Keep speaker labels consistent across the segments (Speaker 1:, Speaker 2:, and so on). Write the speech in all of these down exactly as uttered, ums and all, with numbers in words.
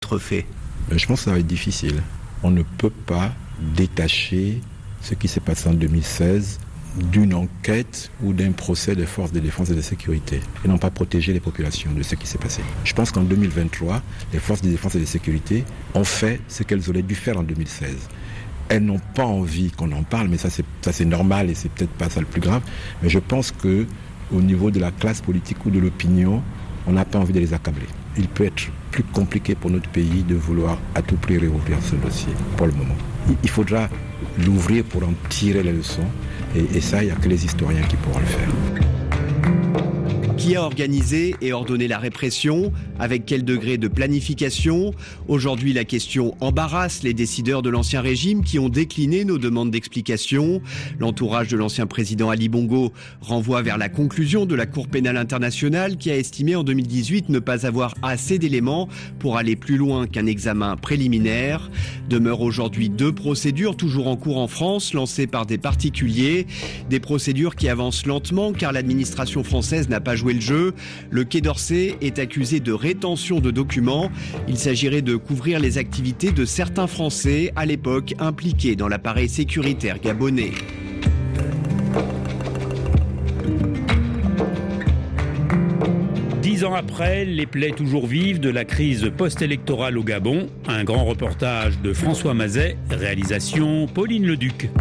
Speaker 1: être fait ?
Speaker 2: Je pense que ça va être difficile. On ne peut pas détacher ce qui s'est passé en deux mille seize d'une enquête ou d'un procès des forces de défense et de sécurité et non pas protéger les populations de ce qui s'est passé. Je pense qu'en deux mille vingt-trois, les forces de défense et de sécurité ont fait ce qu'elles auraient dû faire en deux mille seize. Elles n'ont pas envie qu'on en parle, mais ça c'est, ça c'est normal et c'est peut-être pas ça le plus grave. Mais je pense que au niveau de la classe politique ou de l'opinion, on n'a pas envie de les accabler. Il peut être plus compliqué pour notre pays de vouloir à tout prix réouvrir ce dossier pour le moment. Il faudra l'ouvrir pour en tirer les leçons. Et, et ça, il n'y a que les historiens qui pourront le faire.
Speaker 1: Qui a organisé et ordonné la répression ? Avec quel degré de planification ? Aujourd'hui, la question embarrasse les décideurs de l'ancien régime qui ont décliné nos demandes d'explication. L'entourage de l'ancien président Ali Bongo renvoie vers la conclusion de la Cour pénale internationale qui a estimé en deux mille dix-huit ne pas avoir assez d'éléments pour aller plus loin qu'un examen préliminaire. Demeurent aujourd'hui deux procédures toujours en cours en France, lancées par des particuliers. Des procédures qui avancent lentement car l'administration française n'a pas joué le jeu. Le Quai d'Orsay est accusé de rétention de documents. Il s'agirait de couvrir les activités de certains Français à l'époque impliqués dans l'appareil sécuritaire gabonais.
Speaker 3: Dix ans après, les plaies toujours vives de la crise post-électorale au Gabon. Un grand reportage de François Mazet, réalisation Pauline Leduc.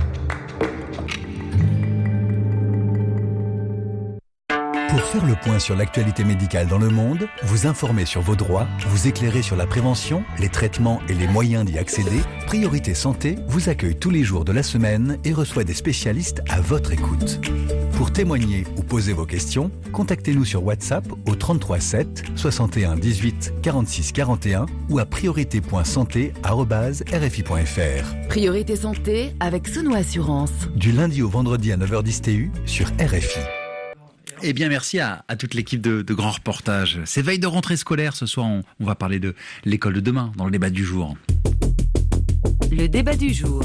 Speaker 4: Pour faire le point sur l'actualité médicale dans le monde, vous informer sur vos droits, vous éclairer sur la prévention, les traitements et les moyens d'y accéder, Priorité Santé vous accueille tous les jours de la semaine et reçoit des spécialistes à votre écoute. Pour témoigner ou poser vos questions, contactez-nous sur WhatsApp au trente-trois sept soixante et un dix-huit quarante-six quarante et un ou à priorité point santé arobase r f i point f r.
Speaker 5: Priorité Santé avec Sono Assurance.
Speaker 4: Du lundi au vendredi à neuf heures dix T U sur R F I.
Speaker 6: Eh bien, merci à, à toute l'équipe de, de Grands Reportages. C'est veille de rentrée scolaire. Ce soir, on, on va parler de l'école de demain dans le débat du jour.
Speaker 5: Le débat du jour.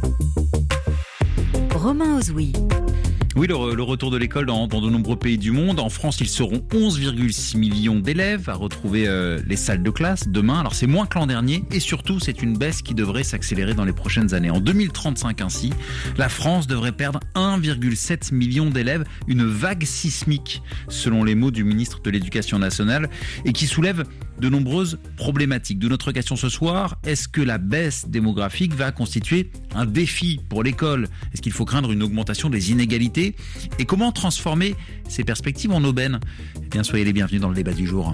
Speaker 5: Romain Ozoui.
Speaker 6: Oui, le, le retour de l'école dans, dans de nombreux pays du monde. En France, ils seront onze virgule six millions d'élèves à retrouver euh, les salles de classe demain. Alors, c'est moins que l'an dernier et surtout, c'est une baisse qui devrait s'accélérer dans les prochaines années. En deux mille trente-cinq ainsi, la France devrait perdre un virgule sept million d'élèves, une vague sismique, selon les mots du ministre de l'Éducation nationale, et qui soulève de nombreuses problématiques. De notre question ce soir, est-ce que la baisse démographique va constituer un défi pour l'école ? Est-ce qu'il faut craindre une augmentation des inégalités ? Et comment transformer ces perspectives en aubaine ? Eh bien, soyez les bienvenus dans le débat du jour.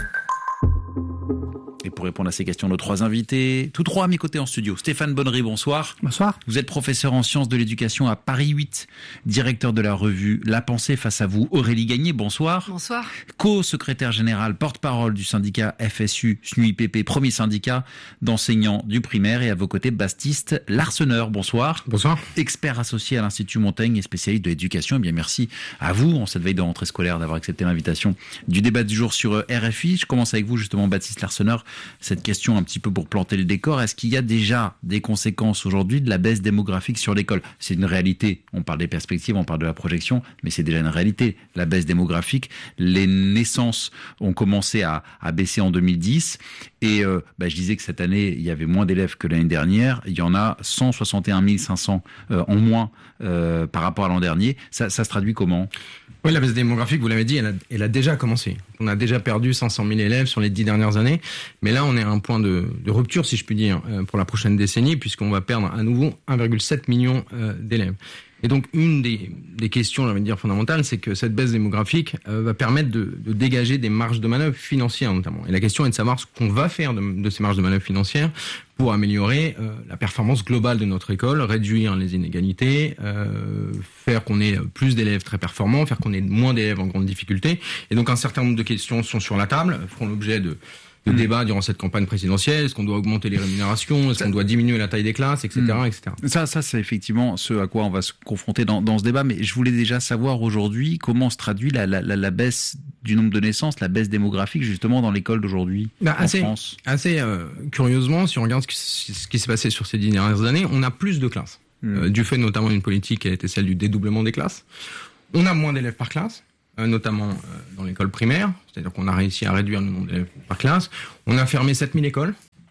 Speaker 6: Et pour répondre à ces questions, nos trois invités, tous trois à mes côtés en studio. Stéphane Bonnery, bonsoir.
Speaker 7: Bonsoir.
Speaker 6: Vous êtes professeur en sciences de l'éducation à Paris huit, directeur de la revue La Pensée face à vous. Aurélie Gagné, bonsoir.
Speaker 8: Bonsoir.
Speaker 6: Co-secrétaire général, porte-parole du syndicat F S U S N U I P P, premier syndicat d'enseignants du primaire. Et à vos côtés, Baptiste Larseneur, bonsoir.
Speaker 7: Bonsoir.
Speaker 6: Expert associé à l'Institut Montaigne et spécialiste de l'éducation. Eh bien, merci à vous, en cette veille de rentrée scolaire, d'avoir accepté l'invitation du débat du jour sur R F I. Je commence avec vous, justement, Baptiste Larseneur. Cette question un petit peu pour planter le décor, est-ce qu'il y a déjà des conséquences aujourd'hui de la baisse démographique sur l'école ? C'est une réalité, on parle des perspectives, on parle de la projection, mais c'est déjà une réalité, la baisse démographique. Les naissances ont commencé à, à baisser en deux mille dix et euh, bah, je disais que cette année, il y avait moins d'élèves que l'année dernière, il y en a cent soixante et un mille cinq cents euh, en moins euh, par rapport à l'an dernier. Ça, ça se traduit comment ?
Speaker 7: Oui, la baisse démographique, vous l'avez dit, elle a, elle a déjà commencé. On a déjà perdu cinq cent mille élèves sur les dix dernières années. Mais là, on est à un point de, de rupture, si je puis dire, pour la prochaine décennie, puisqu'on va perdre à nouveau un virgule sept million euh, d'élèves. Et donc, une des, des questions, j'ai envie de dire, fondamentales, c'est que cette baisse démographique euh, va permettre de, de dégager des marges de manœuvre financières, notamment. Et la question est de savoir ce qu'on va faire de, de ces marges de manœuvre financières pour améliorer euh, la performance globale de notre école, réduire les inégalités, euh, faire qu'on ait plus d'élèves très performants, faire qu'on ait moins d'élèves en grande difficulté. Et donc, un certain nombre de questions sont sur la table, feront l'objet de... de débat durant cette campagne présidentielle. Est-ce qu'on doit augmenter les rémunérations ? Est-ce qu'on doit diminuer la taille des classes, et cetera, et cetera.
Speaker 6: Ça, ça, c'est effectivement ce à quoi on va se confronter dans, dans ce débat. Mais je voulais déjà savoir aujourd'hui comment se traduit la, la, la, la baisse du nombre de naissances, la baisse démographique justement dans l'école d'aujourd'hui
Speaker 7: bah,
Speaker 6: en
Speaker 7: assez,
Speaker 6: France.
Speaker 7: Assez euh, curieusement, si on regarde ce qui, ce qui s'est passé sur ces dix dernières années, on a plus de classes. Mmh. Euh, du fait notamment d'une politique qui a été celle du dédoublement des classes. On a moins d'élèves par classe, notamment dans l'école primaire, c'est-à-dire qu'on a réussi à réduire le nombre d'élèves par classe. On a fermé sept mille écoles,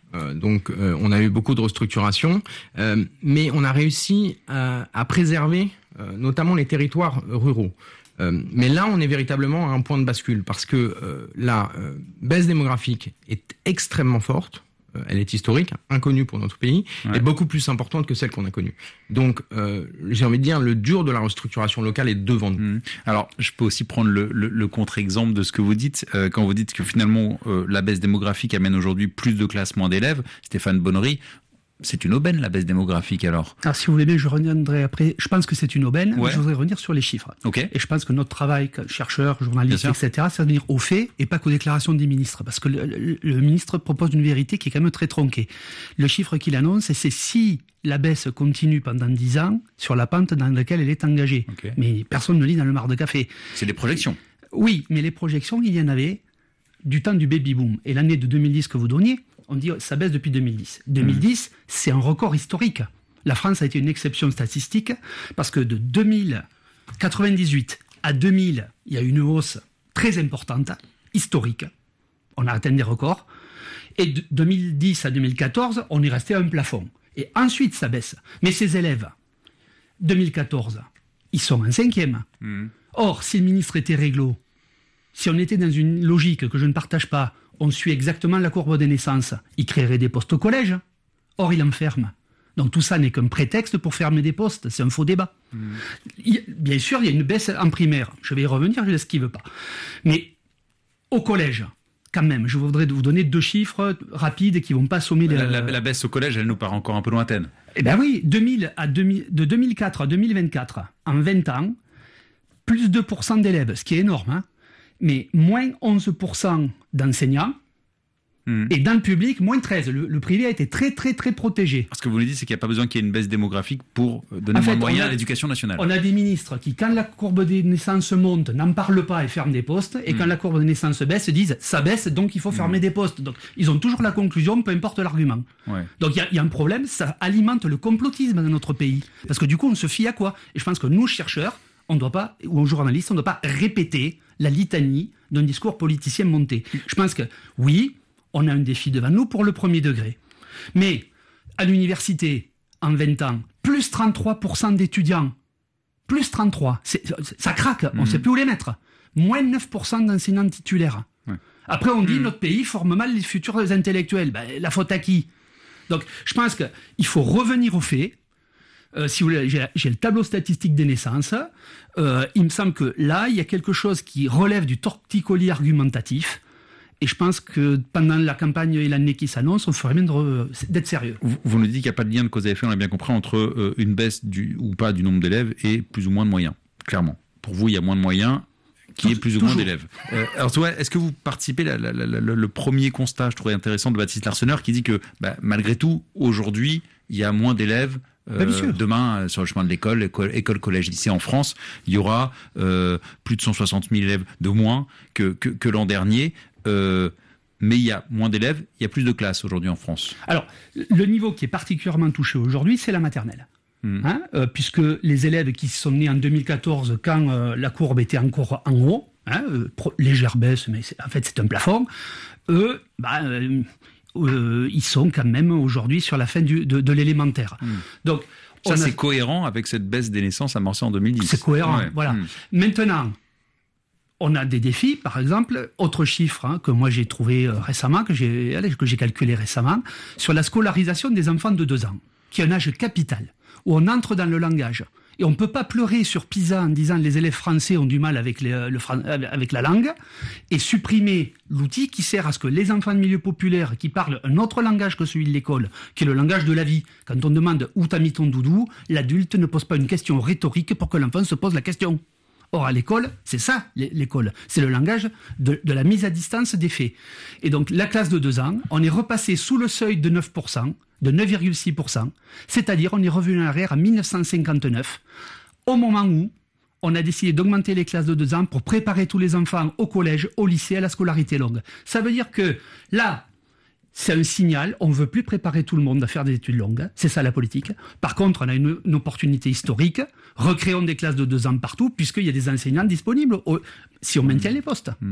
Speaker 7: Euh, donc, euh, on a eu beaucoup de restructuration, euh, mais on a réussi à, à préserver euh, notamment les territoires ruraux. Euh, mais là, on est véritablement à un point de bascule parce que euh, la euh, baisse démographique est extrêmement forte. Euh, elle est historique, inconnue pour notre pays, ouais. et beaucoup plus importante que celle qu'on a connue. Donc, euh, j'ai envie de dire, le dur de la restructuration locale est devant nous.
Speaker 6: Mmh. Alors, je peux aussi prendre le, le, le contre-exemple de ce que vous dites. Euh, quand vous dites que finalement, euh, la baisse démographique amène aujourd'hui plus de classes, moins d'élèves, Stéphane Bonnery, c'est une aubaine, la baisse démographique, alors?
Speaker 8: Alors, si vous voulez bien, je reviendrai après. Je pense que c'est une aubaine,
Speaker 6: ouais.
Speaker 8: mais je voudrais revenir sur les chiffres.
Speaker 6: Okay.
Speaker 8: Et je pense que notre travail, chercheurs, journalistes, et cetera, c'est de venir aux faits et pas qu'aux déclarations des ministres. Parce que le, le, le ministre propose une vérité qui est quand même très tronquée. Le chiffre qu'il annonce, c'est si la baisse continue pendant dix ans sur la pente dans laquelle elle est engagée. Okay. Mais personne ne lit dans le marc de café.
Speaker 6: C'est des projections.
Speaker 8: Oui, mais les projections, il y en avait du temps du baby-boom. Et l'année de deux mille dix que vous donniez, on dit ça baisse depuis deux mille dix. deux mille dix, mmh. c'est un record historique. La France a été une exception statistique parce que de deux mille quatre-vingt-dix-huit à deux mille, il y a eu une hausse très importante, historique. On a atteint des records. Et de deux mille dix à deux mille quatorze, on est resté à un plafond. Et ensuite, ça baisse. Mais ces élèves, deux mille quatorze, ils sont en cinquième. Mmh. Or, si le ministre était réglo, si on était dans une logique que je ne partage pas, on suit exactement la courbe des naissances, il créerait des postes au collège. Or, il en ferme. Donc tout ça n'est qu'un prétexte pour fermer des postes. C'est un faux débat. Mmh. Il, bien sûr, il y a une baisse en primaire. Je vais y revenir, je l'esquive pas. Mais au collège, quand même, je voudrais vous donner deux chiffres rapides qui ne vont pas sommer...
Speaker 6: La,
Speaker 8: les...
Speaker 6: la, la baisse au collège, elle nous paraît encore un peu lointaine.
Speaker 8: Eh bien oui, deux mille à deux mille, de deux mille quatre à deux mille vingt-quatre, en vingt ans, plus deux pour cent d'élèves, ce qui est énorme, hein. Mais moins onze pour cent d'enseignants, mmh. et dans le public, moins treize pour cent. Le, le privé a été très, très, très protégé.
Speaker 6: Ce que vous nous dites, c'est qu'il n'y a pas besoin qu'il y ait une baisse démographique pour donner en moins fait, de moyens a, à l'éducation nationale.
Speaker 8: On a des ministres qui, quand la courbe des naissances monte, n'en parlent pas et ferment des postes, et mmh. quand la courbe des naissances baisse, disent « ça baisse, donc il faut fermer mmh. des postes ». Donc, ils ont toujours la conclusion, peu importe l'argument. Ouais. Donc, il y, y a un problème, ça alimente le complotisme dans notre pays. Parce que du coup, on se fie à quoi? Et je pense que nous, chercheurs, on ne doit pas, ou journalistes, on ne doit pas répéter la litanie d'un discours politicien monté. Je pense que, oui, on a un défi devant nous pour le premier degré. Mais, à l'université, en vingt ans, plus trente-trois pour cent d'étudiants, plus trente-trois, c'est, ça craque, mmh. on ne sait plus où les mettre. Moins neuf pour cent d'enseignants titulaires. Ouais. Après, on dit, mmh. notre pays forme mal les futurs intellectuels. Ben, la faute à qui? Donc, je pense qu'il faut revenir aux faits. Euh, si vous voulez, j'ai, j'ai le tableau statistique des naissances. Euh, il me semble que là, il y a quelque chose qui relève du torticolis argumentatif. Et je pense que pendant la campagne et l'année qui s'annonce, on ferait bien de, d'être sérieux.
Speaker 6: Vous, vous nous dites qu'il n'y a pas de lien de cause à effet, on l'a bien compris, entre euh, une baisse du, ou pas du nombre d'élèves et plus ou moins de moyens, clairement. Pour vous, il y a moins de moyens, qui est plus ou moins d'élèves. Euh, alors, toi, est-ce que vous participez, la, la, la, la, le premier constat, je trouvais intéressant, de Baptiste Larsonneur, qui dit que bah, malgré tout, aujourd'hui, il y a moins d'élèves. Euh, demain, sur le chemin de l'école, école, école, collège, lycée en France, il y aura euh, plus de cent soixante mille élèves de moins que, que, que l'an dernier. Euh, mais il y a moins d'élèves, il y a plus de classes aujourd'hui en France.
Speaker 8: Alors, le niveau qui est particulièrement touché aujourd'hui, c'est la maternelle. Mmh. Hein, euh, puisque les élèves qui sont nés en deux mille quatorze, quand euh, la courbe était encore en haut, hein, euh, pro- légère baisse, mais c'est, en fait c'est un plafond, eux, bah, euh, Euh, ils sont quand même aujourd'hui sur la fin du, de, de l'élémentaire. Mmh.
Speaker 6: Donc, ça, c'est a... cohérent avec cette baisse des naissances amorcée en deux mille dix.
Speaker 8: C'est cohérent,
Speaker 6: ouais.
Speaker 8: voilà.
Speaker 6: Mmh.
Speaker 8: Maintenant, on a des défis, par exemple, autre chiffre hein, que moi j'ai trouvé euh, récemment, que j'ai, allez, que j'ai calculé récemment, sur la scolarisation des enfants de deux ans, qui est un âge capital, où on entre dans le langage. Et on ne peut pas pleurer sur PISA en disant les élèves français ont du mal avec, les, le, avec la langue et supprimer l'outil qui sert à ce que les enfants de milieu populaire qui parlent un autre langage que celui de l'école, qui est le langage de la vie, quand on demande où t'as mis ton doudou, l'adulte ne pose pas une question rhétorique pour que l'enfant se pose la question. Or, à l'école, c'est ça, l'école. C'est le langage de, de la mise à distance des faits. Et donc, la classe de deux ans, on est repassé sous le seuil de neuf pour cent, de neuf virgule six pour cent, c'est-à-dire on est revenu en arrière à dix-neuf cent cinquante-neuf, au moment où on a décidé d'augmenter les classes de deux ans pour préparer tous les enfants au collège, au lycée, à la scolarité longue. Ça veut dire que là, c'est un signal, on ne veut plus préparer tout le monde à faire des études longues, c'est ça la politique. Par contre, on a une, une opportunité historique, recréons des classes de deux ans partout, puisqu'il y a des enseignants disponibles, au, si on maintient les postes. Mmh.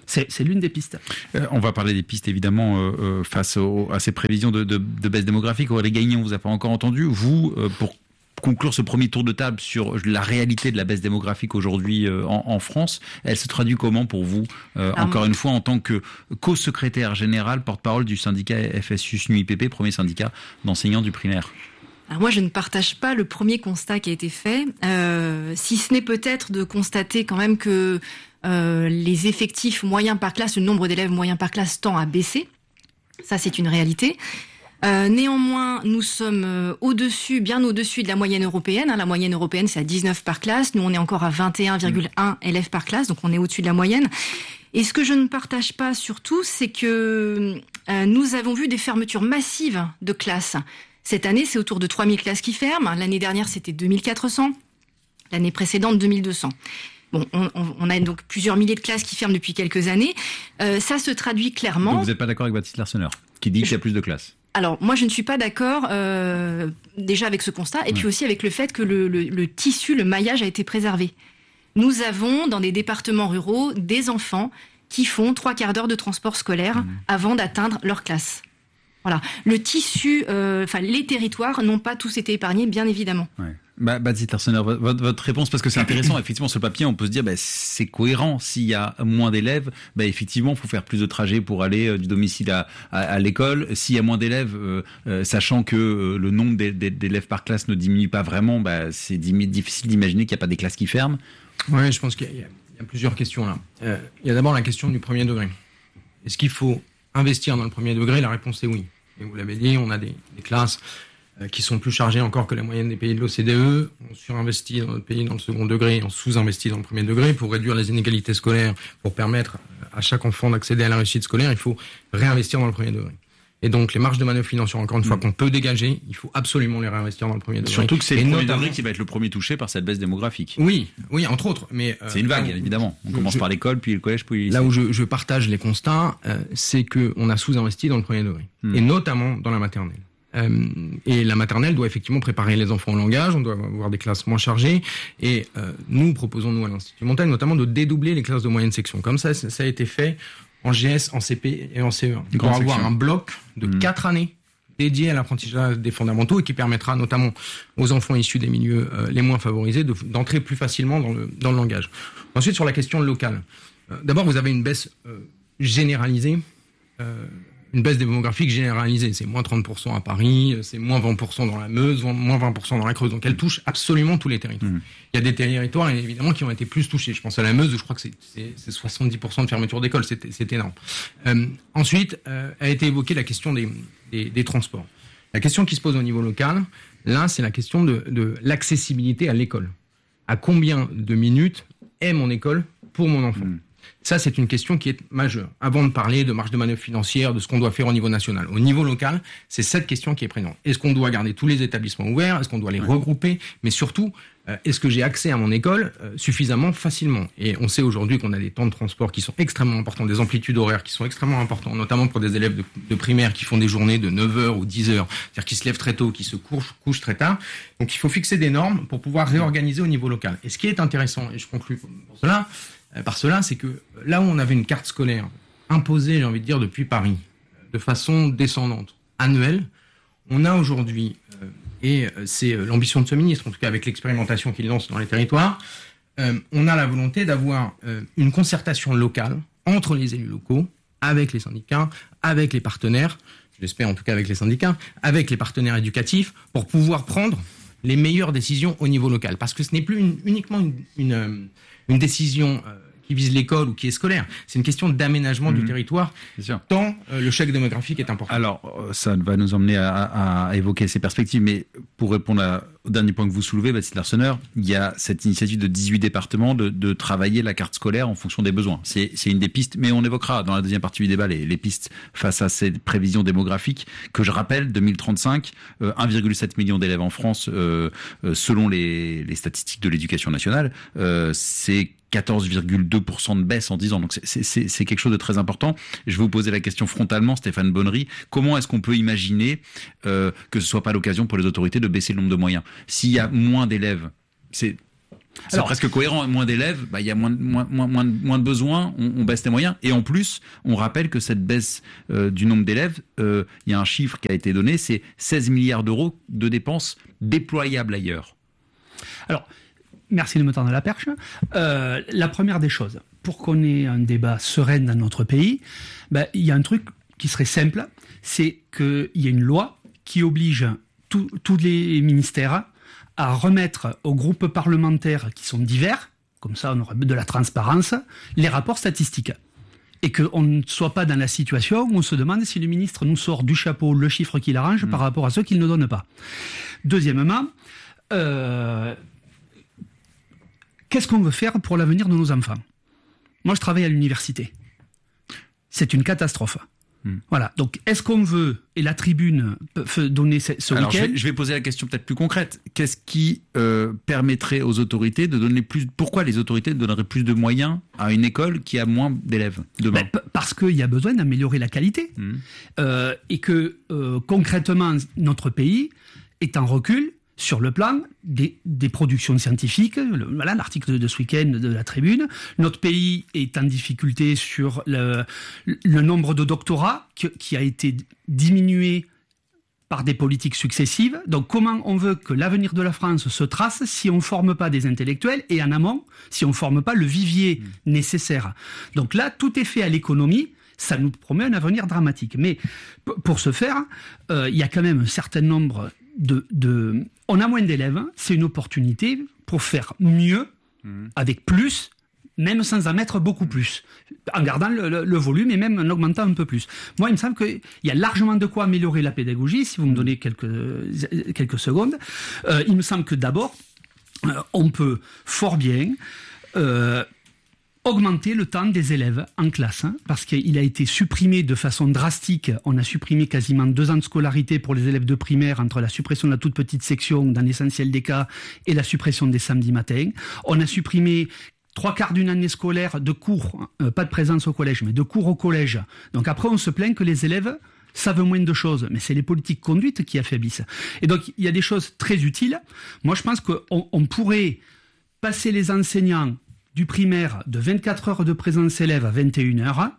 Speaker 8: C'est, c'est l'une des pistes.
Speaker 6: Euh, on va parler des pistes, évidemment, euh, euh, face au, à ces prévisions de, de, de baisse démographique. Aurélie Gagnon, on ne vous a pas encore entendu. Vous, euh, pour conclure ce premier tour de table sur la réalité de la baisse démographique aujourd'hui euh, en, en France, elle se traduit comment pour vous, euh,
Speaker 9: Alors,
Speaker 6: encore une fois, en tant que co-secrétaire général, porte-parole du syndicat F S U S N U I P P, premier syndicat d'enseignants du primaire?
Speaker 9: Alors moi, je ne partage pas le premier constat qui a été fait, euh, si ce n'est peut-être de constater quand même que euh, les effectifs moyens par classe, le nombre d'élèves moyens par classe tend à baisser. Ça, c'est une réalité. Euh, néanmoins, nous sommes euh, au-dessus, bien au-dessus de la moyenne européenne. Hein. La moyenne européenne, c'est à dix-neuf par classe. Nous, on est encore à vingt et un virgule un mmh. élèves par classe, donc on est au-dessus de la moyenne. Et ce que je ne partage pas surtout, c'est que euh, nous avons vu des fermetures massives de classes. Cette année, c'est autour de trois mille classes qui ferment. L'année dernière, c'était deux mille quatre cents. L'année précédente, deux mille deux cents. Bon, on, on a donc plusieurs milliers de classes qui ferment depuis quelques années. Euh, ça se traduit clairement...
Speaker 6: Donc vous n'êtes pas d'accord avec Baptiste Larsonneur, qui dit je... qu'il y a plus de classes?
Speaker 9: Alors, moi, je ne suis pas d'accord euh, déjà avec ce constat, et ouais. puis aussi avec le fait que le, le, le tissu, le maillage a été préservé. Nous avons, dans des départements ruraux, des enfants qui font trois quarts d'heure de transport scolaire mmh. avant d'atteindre leur classe. Voilà. Le tissu, euh, enfin, les territoires n'ont pas tous été épargnés, bien évidemment.
Speaker 6: Ouais. Bah, Baptiste Larsonneur, votre, votre réponse, parce que c'est intéressant, effectivement, sur le papier, on peut se dire, bah, c'est cohérent. S'il y a moins d'élèves, bah, effectivement, il faut faire plus de trajets pour aller euh, du domicile à, à, à l'école. S'il y a moins d'élèves, euh, euh, sachant que euh, le nombre d'élèves par classe ne diminue pas vraiment, bah, c'est difficile d'imaginer qu'il n'y a pas des classes qui ferment.
Speaker 7: Oui, je pense qu'il y, y, y a plusieurs questions là. Euh, il y a d'abord la question du premier degré. Est-ce qu'il faut investir dans le premier degré? La réponse est oui. Et vous l'avez dit, on a des, des classes qui sont plus chargés encore que la moyenne des pays de l'O C D E. On surinvestit dans notre pays dans le second degré, on sous-investit dans le premier degré pour réduire les inégalités scolaires, pour permettre à chaque enfant d'accéder à la réussite scolaire. Il faut réinvestir dans le premier degré. Et donc les marges de manœuvre financières, encore une fois, mmh. qu'on peut dégager, il faut absolument les réinvestir dans le premier degré.
Speaker 6: Surtout que c'est
Speaker 7: et
Speaker 6: le premier
Speaker 7: notamment...
Speaker 6: degré qui va être le premier touché par cette baisse démographique.
Speaker 7: Oui, oui, entre autres. Mais euh,
Speaker 6: c'est une vague, évidemment. On je, commence je, par l'école, puis le collège, puis le lycée.
Speaker 7: Là où je, je partage les constats, euh, c'est qu'on a sous-investi dans le premier degré, mmh. et notamment dans la maternelle. Euh, et la maternelle doit effectivement préparer les enfants au langage, on doit avoir des classes moins chargées, et euh, nous proposons, nous, à l'Institut Montaigne, notamment de dédoubler les classes de moyenne section. Comme ça, ça a été fait en G S, en C P et en C E un. Pour avoir section. Un bloc de mmh. quatre années dédié à l'apprentissage des fondamentaux et qui permettra notamment aux enfants issus des milieux euh, les moins favorisés de, d'entrer plus facilement dans le, dans le langage. Ensuite, sur la question locale. Euh, d'abord, vous avez une baisse euh, généralisée euh, une baisse démographique généralisée. C'est moins trente pour cent à Paris, c'est moins vingt pour cent dans la Meuse, moins vingt pour cent dans la Creuse. Donc elle touche absolument tous les territoires. Mmh. Il y a des territoires, évidemment, qui ont été plus touchés. Je pense à la Meuse, où je crois que c'est, c'est, c'est soixante-dix pour cent de fermeture d'école. C'est, c'est énorme. Euh, ensuite, euh, a été évoquée la question des, des, des transports. La question qui se pose au niveau local, là, c'est la question de, de l'accessibilité à l'école. À combien de minutes est mon école pour mon enfant ? Mmh. Ça, c'est une question qui est majeure. Avant de parler de marge de manœuvre financière, de ce qu'on doit faire au niveau national. Au niveau local, c'est cette question qui est présente. Est-ce qu'on doit garder tous les établissements ouverts ? Est-ce qu'on doit les regrouper ? Mais surtout, euh, est-ce que j'ai accès à mon école euh, suffisamment facilement ? Et on sait aujourd'hui qu'on a des temps de transport qui sont extrêmement importants, des amplitudes horaires qui sont extrêmement importantes, notamment pour des élèves de, de primaire qui font des journées de neuf heures ou dix heures, c'est-à-dire qui se lèvent très tôt, qui se couchent, couchent très tard. Donc il faut fixer des normes pour pouvoir réorganiser au niveau local. Et ce qui est intéressant, et je conclue pour cela, par cela, c'est que là où on avait une carte scolaire imposée, j'ai envie de dire, depuis Paris, de façon descendante, annuelle, on a aujourd'hui, euh, et c'est l'ambition de ce ministre, en tout cas avec l'expérimentation qu'il lance dans les territoires, euh, on a la volonté d'avoir euh, une concertation locale entre les élus locaux, avec les syndicats, avec les partenaires, je l'espère en tout cas avec les syndicats, avec les partenaires éducatifs, pour pouvoir prendre les meilleures décisions au niveau local. Parce que ce n'est plus une, uniquement une... une une décision euh, qui vise l'école ou qui est scolaire. C'est une question d'aménagement mmh. du territoire, tant euh, le choc démographique est important.
Speaker 6: Alors, ça va nous emmener à, à, à évoquer ces perspectives, mais pour répondre à, au dernier point que vous soulevez, Baptiste Larsonneur, il y a cette initiative de dix-huit départements de, de travailler la carte scolaire en fonction des besoins. C'est, c'est une des pistes, mais on évoquera dans la deuxième partie du débat les, les pistes face à ces prévisions démographiques, que je rappelle, deux mille trente-cinq, euh, un virgule sept million d'élèves en France, euh, euh, selon les, les statistiques de l'éducation nationale, euh, c'est quatorze virgule deux pour cent de baisse en dix ans. Donc c'est, c'est, c'est quelque chose de très important. Je vais vous poser la question frontalement, Stéphane Bonnery. Comment est-ce qu'on peut imaginer euh, que ce soit pas l'occasion pour les autorités de baisser le nombre de moyens ? S'il y a moins d'élèves, c'est C'est
Speaker 8: Alors,
Speaker 6: presque cohérent. Moins d'élèves, bah, il y a moins, moins, moins, moins, de, moins de besoins, on, on baisse les moyens. Et en plus, on rappelle que cette baisse euh, du nombre d'élèves, euh, il y a un chiffre qui a été donné, c'est seize milliards d'euros de dépenses déployables ailleurs.
Speaker 8: Alors, merci de me tendre la perche. Euh, la première des choses, pour qu'on ait un débat serein dans notre pays, ben, il y a un truc qui serait simple, c'est qu'il y a une loi qui oblige tout, tous les ministères à remettre aux groupes parlementaires qui sont divers, comme ça on aurait de la transparence, les rapports statistiques. Et qu'on ne soit pas dans la situation où on se demande si le ministre nous sort du chapeau le chiffre qu'il arrange mmh. par rapport à ceux qu'il ne donne pas. Deuxièmement, euh, qu'est-ce qu'on veut faire pour l'avenir de nos enfants ? Moi, je travaille à l'université. C'est une catastrophe. Hmm. Voilà. Donc, est-ce qu'on veut, et la tribune peut donner ce, ce
Speaker 6: Alors,
Speaker 8: week-end...
Speaker 6: je vais, je vais poser la question peut-être plus concrète. Qu'est-ce qui euh, permettrait aux autorités de donner plus... Pourquoi les autorités donneraient plus de moyens à une école qui a moins d'élèves demain ?
Speaker 8: Ben, parce qu'il y a besoin d'améliorer la qualité. Hmm. Euh, et que, euh, concrètement, notre pays est en recul sur le plan des, des productions scientifiques. Le, voilà l'article de, de ce week-end de la Tribune. Notre pays est en difficulté sur le, le nombre de doctorats qui, qui a été diminué par des politiques successives. Donc comment on veut que l'avenir de la France se trace si on ne forme pas des intellectuels et en amont, si on ne forme pas le vivier mmh. nécessaire. Donc là, tout est fait à l'économie. Ça nous promet un avenir dramatique. Mais p- pour ce faire, euh, il y a quand même un certain nombre de... de... On a moins d'élèves, c'est une opportunité pour faire mieux, mmh. avec plus, même sans en mettre beaucoup plus, en gardant le, le, le volume et même en augmentant un peu plus. Moi, il me semble qu'il y a largement de quoi améliorer la pédagogie, si vous me donnez quelques, quelques secondes. Euh, il me semble que d'abord, euh, on peut fort bien... Euh, augmenter le temps des élèves en classe, hein, parce qu'il a été supprimé de façon drastique. On a supprimé quasiment deux ans de scolarité pour les élèves de primaire entre la suppression de la toute petite section dans l'essentiel des cas et la suppression des samedis matins. On a supprimé trois quarts d'une année scolaire de cours, euh, pas de présence au collège, mais de cours au collège. Donc après, on se plaint que les élèves savent moins de choses, mais c'est les politiques conduites qui affaiblissent. Et donc, il y a des choses très utiles. Moi, je pense qu'on on pourrait passer les enseignants du primaire de vingt-quatre heures de présence élève à vingt et une heures,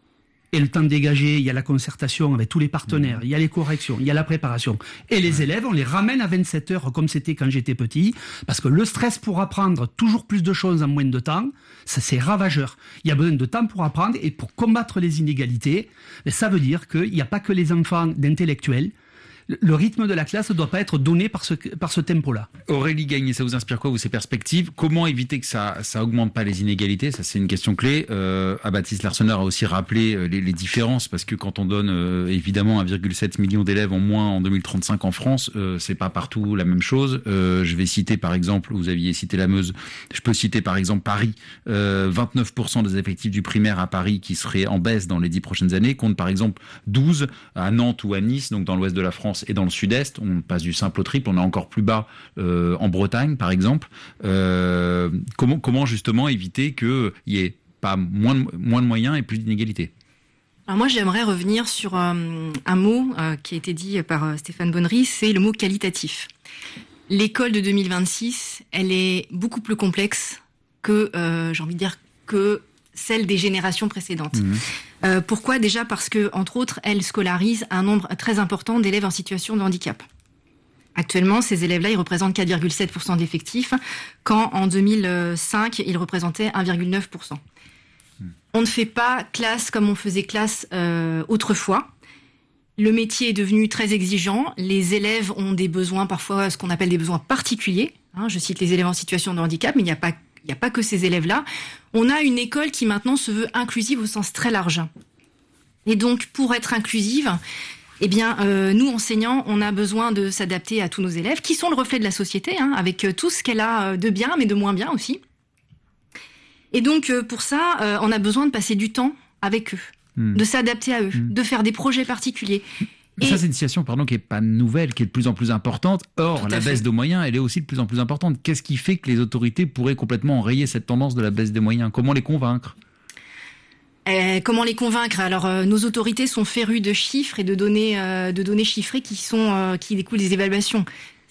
Speaker 8: et le temps dégagé, il y a la concertation avec tous les partenaires, il y a les corrections, il y a la préparation. Et les élèves, on les ramène à vingt-sept heures comme c'était quand j'étais petit, parce que le stress pour apprendre toujours plus de choses en moins de temps, ça c'est ravageur. Il y a besoin de temps pour apprendre et pour combattre les inégalités. Mais ça veut dire qu'il n'y a pas que les enfants d'intellectuels. Le rythme de la classe ne doit pas être donné par ce, par ce tempo-là.
Speaker 6: Aurélie Gagné, ça vous inspire quoi, vous, ces perspectives ? Comment éviter que ça ça augmente pas les inégalités ? Ça, c'est une question clé. Euh, ah, Baptiste Larsonneur a aussi rappelé euh, les, les différences, parce que quand on donne euh, évidemment un virgule sept million d'élèves en moins en deux mille trente-cinq en France, euh, c'est pas partout la même chose. Euh, je vais citer par exemple, vous aviez cité la Meuse, je peux citer par exemple Paris, euh, vingt-neuf pour cent des effectifs du primaire à Paris qui seraient en baisse dans les dix prochaines années, contre par exemple douze à Nantes ou à Nice, donc dans l'ouest de la France et dans le sud-est. On passe du simple au triple, on est encore plus bas euh, en Bretagne par exemple. Euh, comment, comment justement éviter qu'il y ait pas moins de, moins de moyens et plus d'inégalités ?
Speaker 9: Alors moi, j'aimerais revenir sur euh, un mot euh, qui a été dit par euh, Stéphane Bonnery, c'est le mot qualitatif. L'école de deux mille vingt-six, elle est beaucoup plus complexe que, euh, j'ai envie de dire, que celle des générations précédentes. Mmh. Euh, pourquoi ? Déjà parce que, entre autres, elle scolarise un nombre très important d'élèves en situation de handicap. Actuellement, ces élèves-là, ils représentent quatre virgule sept pour cent d'effectifs, quand en deux mille cinq, ils représentaient un virgule neuf pour cent. Mmh. On ne fait pas classe comme on faisait classe euh, autrefois. Le métier est devenu très exigeant. Les élèves ont des besoins, parfois ce qu'on appelle des besoins particuliers. Hein, je cite les élèves en situation de handicap, mais il n'y a pas Il n'y a pas que ces élèves-là. On a une école qui maintenant se veut inclusive au sens très large. Et donc, pour être inclusive, eh bien, euh, nous, enseignants, on a besoin de s'adapter à tous nos élèves, qui sont le reflet de la société, hein, avec tout ce qu'elle a de bien, mais de moins bien aussi. Et donc, euh, pour ça, euh, on a besoin de passer du temps avec eux, mmh. de s'adapter à eux, mmh. de faire des projets particuliers.
Speaker 6: Et ça, c'est une situation pardon, qui n'est pas nouvelle, qui est de plus en plus importante. Or, la baisse de moyens, elle est aussi de plus en plus importante. Qu'est-ce qui fait que les autorités pourraient complètement enrayer cette tendance de la baisse des moyens ? Comment les convaincre ?
Speaker 9: Euh, comment les convaincre ? Alors, euh, nos autorités sont férues de chiffres et de données, euh, de données chiffrées qui sont, euh, qui découlent des évaluations.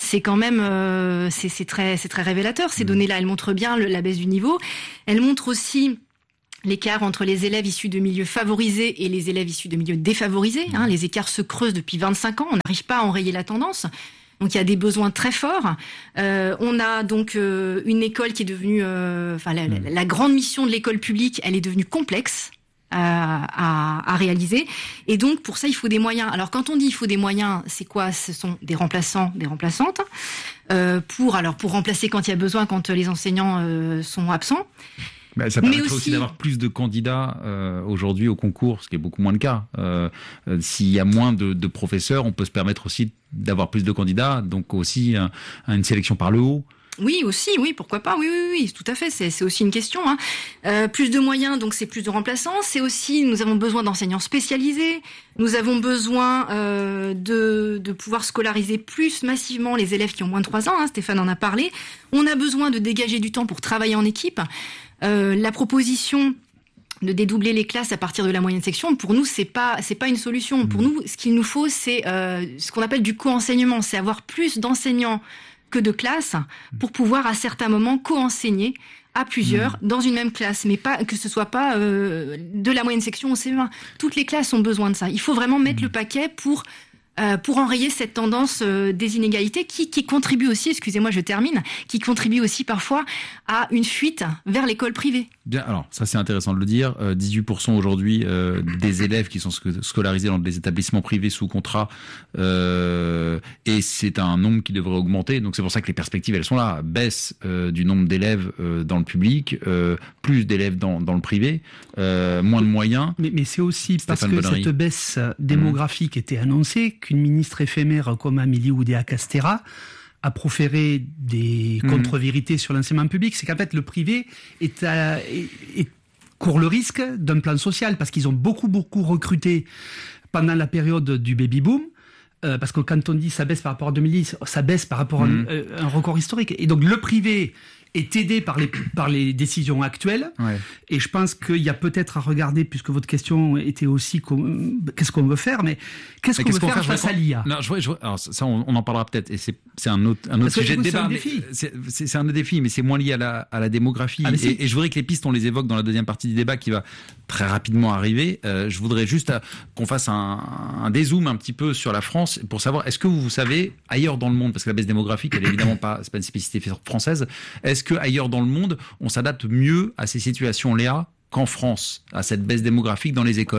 Speaker 9: c'est quand même euh, c'est, c'est très c'est très révélateur. Ces données-là, elles montrent bien le, la baisse du niveau. Elles montrent aussi l'écart entre les élèves issus de milieux favorisés et les élèves issus de milieux défavorisés. Hein, les écarts se creusent depuis vingt-cinq ans. On n'arrive pas à enrayer la tendance. Donc il y a des besoins très forts. Euh, on a donc euh, une école qui est devenue, euh, enfin la, la, la grande mission de l'école publique, elle est devenue complexe à, à, à réaliser. Et donc pour ça il faut des moyens. Alors quand on dit il faut des moyens, c'est quoi ? Ce sont des remplaçants, des remplaçantes euh, pour alors pour remplacer quand il y a besoin, quand les enseignants euh, sont absents.
Speaker 6: Bah, ça permettrait aussi... aussi d'avoir plus de candidats euh, aujourd'hui au concours, ce qui est beaucoup moins le cas. Euh, euh, s'il y a moins de, de professeurs, on peut se permettre aussi d'avoir plus de candidats, donc aussi un, une sélection par le haut.
Speaker 9: Oui, aussi, oui, pourquoi pas, oui, oui, oui, tout à fait, c'est, c'est aussi une question. Hein. Euh, plus de moyens, donc c'est plus de remplaçants, c'est aussi, nous avons besoin d'enseignants spécialisés, nous avons besoin euh, de, de pouvoir scolariser plus massivement les élèves qui ont moins de trois ans, hein, Stéphane en a parlé, on a besoin de dégager du temps pour travailler en équipe. Euh, la proposition de dédoubler les classes à partir de la moyenne section, pour nous, c'est pas c'est pas une solution. Pour nous, ce qu'il nous faut, c'est euh, ce qu'on appelle du co-enseignement, c'est avoir plus d'enseignants que de classes pour pouvoir à certains moments co-enseigner à plusieurs mmh. dans une même classe, mais pas que ce soit pas euh, de la moyenne section au C E un. Toutes les classes ont besoin de ça. Il faut vraiment mettre mmh. le paquet pour Euh, pour enrayer cette tendance euh, des inégalités qui, qui contribue aussi, excusez-moi, je termine, qui contribue aussi parfois à une fuite vers l'école privée.
Speaker 6: Bien, alors ça c'est intéressant de le dire. Euh, dix-huit pour cent aujourd'hui euh, des élèves qui sont scolarisés dans des établissements privés sous contrat, euh, et c'est un nombre qui devrait augmenter. Donc c'est pour ça que les perspectives elles sont là. Baisse euh, du nombre d'élèves euh, dans le public, euh, plus d'élèves dans, dans le privé, euh, moins de moyens.
Speaker 8: Mais, mais c'est aussi
Speaker 6: Stéphane
Speaker 8: parce que
Speaker 6: Bonnery.
Speaker 8: cette baisse démographique mmh. était annoncée, qu'une ministre éphémère comme Amélie Oudéa-Castéra a proféré des mmh. contre-vérités sur l'enseignement public. C'est qu'en fait, le privé est à, est, est, court le risque d'un plan social parce qu'ils ont beaucoup, beaucoup recruté pendant la période du baby-boom. Euh, parce que quand on dit ça baisse par rapport à deux mille dix, ça baisse par rapport mmh. à un, euh, un record historique. Et donc, le privé est aidé par les, par les décisions actuelles. Ouais. Et je pense qu'il y a peut-être à regarder, puisque votre question était aussi qu'est-ce qu'on veut faire, mais qu'est-ce mais qu'on qu'est-ce veut qu'on faire, faire face à l'I A ?
Speaker 6: Non, je vois, je vois, alors ça, on, on en parlera peut-être, et c'est, c'est un autre, un autre sujet de débat. C'est un, c'est, c'est un autre défi, mais c'est moins lié à la, à la démographie. Ah, et, et je voudrais que les pistes, on les évoque dans la deuxième partie du débat qui va très rapidement arriver. Euh, je voudrais juste à, qu'on fasse un, un dézoom un petit peu sur la France pour savoir, est-ce que vous, vous savez, ailleurs dans le monde, parce que la baisse démographique, elle est évidemment pas, c'est pas une spécificité française, est-ce que ailleurs dans le monde, on s'adapte mieux à ces situations-là qu'en France, à cette baisse démographique dans les écoles ?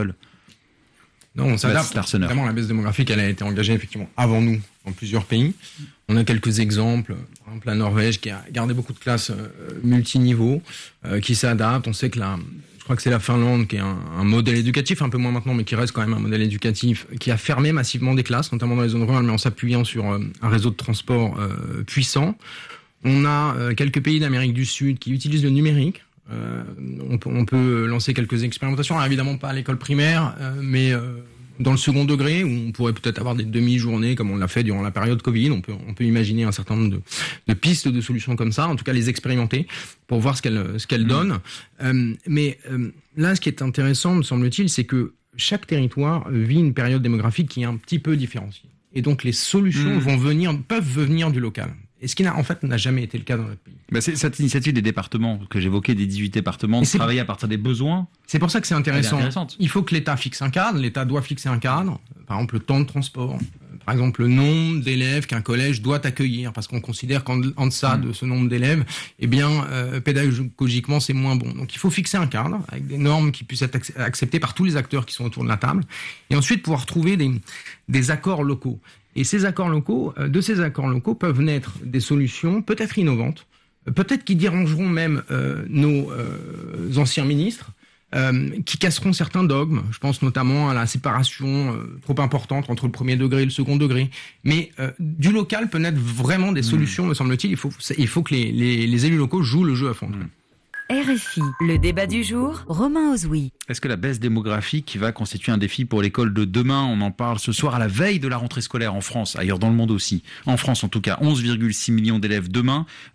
Speaker 7: Non, on s'adapte. Évidemment, la baisse démographique, elle a été engagée effectivement avant nous dans plusieurs pays. On a quelques exemples. Par exemple, la Norvège qui a gardé beaucoup de classes euh, multiniveaux, euh, qui s'adapte. On sait que la, je crois que c'est la Finlande qui est un, un modèle éducatif, un peu moins maintenant, mais qui reste quand même un modèle éducatif, qui a fermé massivement des classes, notamment dans les zones rurales, mais en s'appuyant sur euh, un réseau de transport euh, puissant. On a euh, quelques pays d'Amérique du Sud qui utilisent le numérique. Euh, on, peut, on peut lancer quelques expérimentations, alors évidemment pas à l'école primaire, euh, mais euh, dans le second degré, où on pourrait peut-être avoir des demi-journées comme on l'a fait durant la période Covid. On peut, on peut imaginer un certain nombre de, de pistes de solutions comme ça, en tout cas les expérimenter pour voir ce qu'elles, ce qu'elles mmh. donnent. Euh, mais euh, là, ce qui est intéressant, me semble-t-il, c'est que chaque territoire vit une période démographique qui est un petit peu différenciée. Et donc les solutions mmh. vont venir, peuvent venir du local. Et ce qui n'a, en fait, n'a jamais été le cas dans notre pays.
Speaker 6: Bah c'est cette initiative des départements que j'évoquais, des dix-huit départements, de travailler à partir des besoins.
Speaker 7: C'est pour ça que c'est intéressant. Il faut que l'État fixe un cadre. L'État doit fixer un cadre. Par exemple, le temps de transport. Par exemple, le nombre d'élèves qu'un collège doit accueillir. Parce qu'on considère qu'en en deçà mmh. de ce nombre d'élèves, eh bien, euh, pédagogiquement, c'est moins bon. Donc, il faut fixer un cadre avec des normes qui puissent être acceptées par tous les acteurs qui sont autour de la table. Et ensuite, pouvoir trouver des, des accords locaux. Et ces accords locaux, de ces accords locaux peuvent naître des solutions peut-être innovantes, peut-être qui dérangeront même euh, nos euh, anciens ministres, euh, qui casseront certains dogmes. Je pense notamment à la séparation euh, trop importante entre le premier degré et le second degré. Mais euh, du local peut naître vraiment des solutions, mmh. me semble-t-il. Il faut, il faut que les, les, les élus locaux jouent le jeu à fond. Mmh.
Speaker 5: R F I, le débat du jour, Romain Ozoui.
Speaker 6: Est-ce que la baisse démographique va constituer un défi pour l'école de demain ? On en parle ce soir à la veille de la rentrée scolaire en France, ailleurs dans le monde aussi. En France en tout cas, onze virgule six millions d'élèves demain,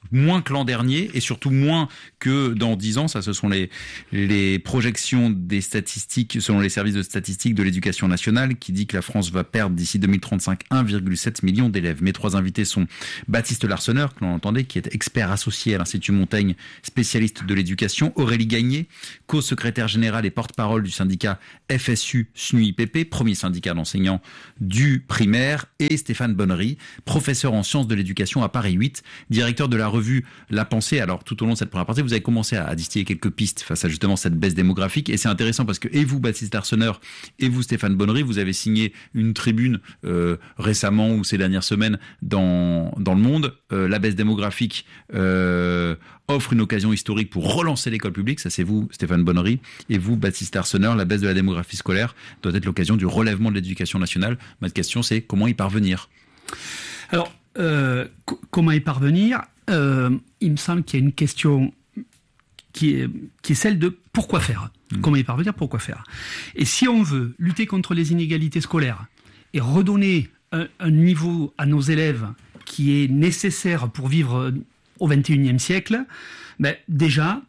Speaker 6: moins que l'an dernier et surtout moins que dans dix ans. Ça, ce sont les, les projections des statistiques, selon les services de statistiques de l'éducation nationale, qui dit que la France va perdre d'ici deux mille trente-cinq un virgule sept million d'élèves. Mes trois invités sont Baptiste Larsonneur, que l'on entendait, qui est expert associé à l'Institut Montaigne, spécialiste de l'éducation, Aurélie Gagné, co-secrétaire générale et porte-parole du syndicat F S U S N U I P P, premier syndicat d'enseignants du primaire, et Stéphane Bonnery, professeur en sciences de l'éducation à Paris huit, directeur de la revue La Pensée. Alors, tout au long de cette première partie, vous avez commencé à distiller quelques pistes face à justement cette baisse démographique, et c'est intéressant parce que, et vous, Baptiste Larsonneur, et vous, Stéphane Bonnery, vous avez signé une tribune euh, récemment ou ces dernières semaines dans, dans Le Monde. Euh, la baisse démographique euh, offre une occasion historique pour relancer l'école publique. Ça, c'est vous, Stéphane Bonnery. Et vous, Baptiste Larsonneur, la baisse de la démographie scolaire doit être l'occasion du relèvement de l'éducation nationale. Ma question, c'est comment y parvenir ?
Speaker 8: Alors, euh, c- comment y parvenir ? euh, Il me semble qu'il y a une question qui est, qui est celle de pourquoi faire ? Mmh. Comment y parvenir ? Pourquoi faire ? Et si on veut lutter contre les inégalités scolaires et redonner un, un niveau à nos élèves qui est nécessaire pour vivre au vingt et unième siècle, ben déjà,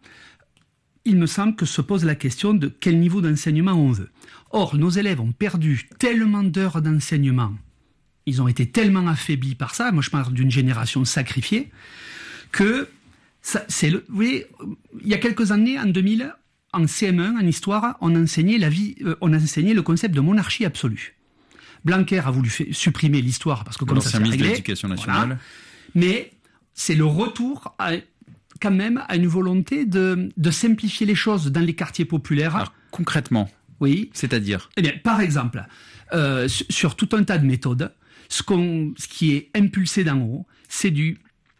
Speaker 8: il me semble que se pose la question de quel niveau d'enseignement on veut. Or, nos élèves ont perdu tellement d'heures d'enseignement, ils ont été tellement affaiblis par ça, moi je parle d'une génération sacrifiée, que ça, c'est le, vous voyez, il y a quelques années, en deux mille, en C M un, en histoire, on enseignait, la vie, euh, on enseignait le concept de monarchie absolue. Blanquer a voulu fait, supprimer l'histoire parce que comme ça c'est réglé.
Speaker 6: De l'Éducation nationale.
Speaker 8: Voilà. Mais c'est le retour à, quand même à une volonté de, de simplifier les choses dans les quartiers populaires.
Speaker 6: Alors, concrètement,
Speaker 8: oui.
Speaker 6: C'est-à-dire
Speaker 8: Eh bien, par exemple, euh, sur, sur tout un tas de méthodes, ce, qu'on, ce qui est impulsé d'en haut, c'est du,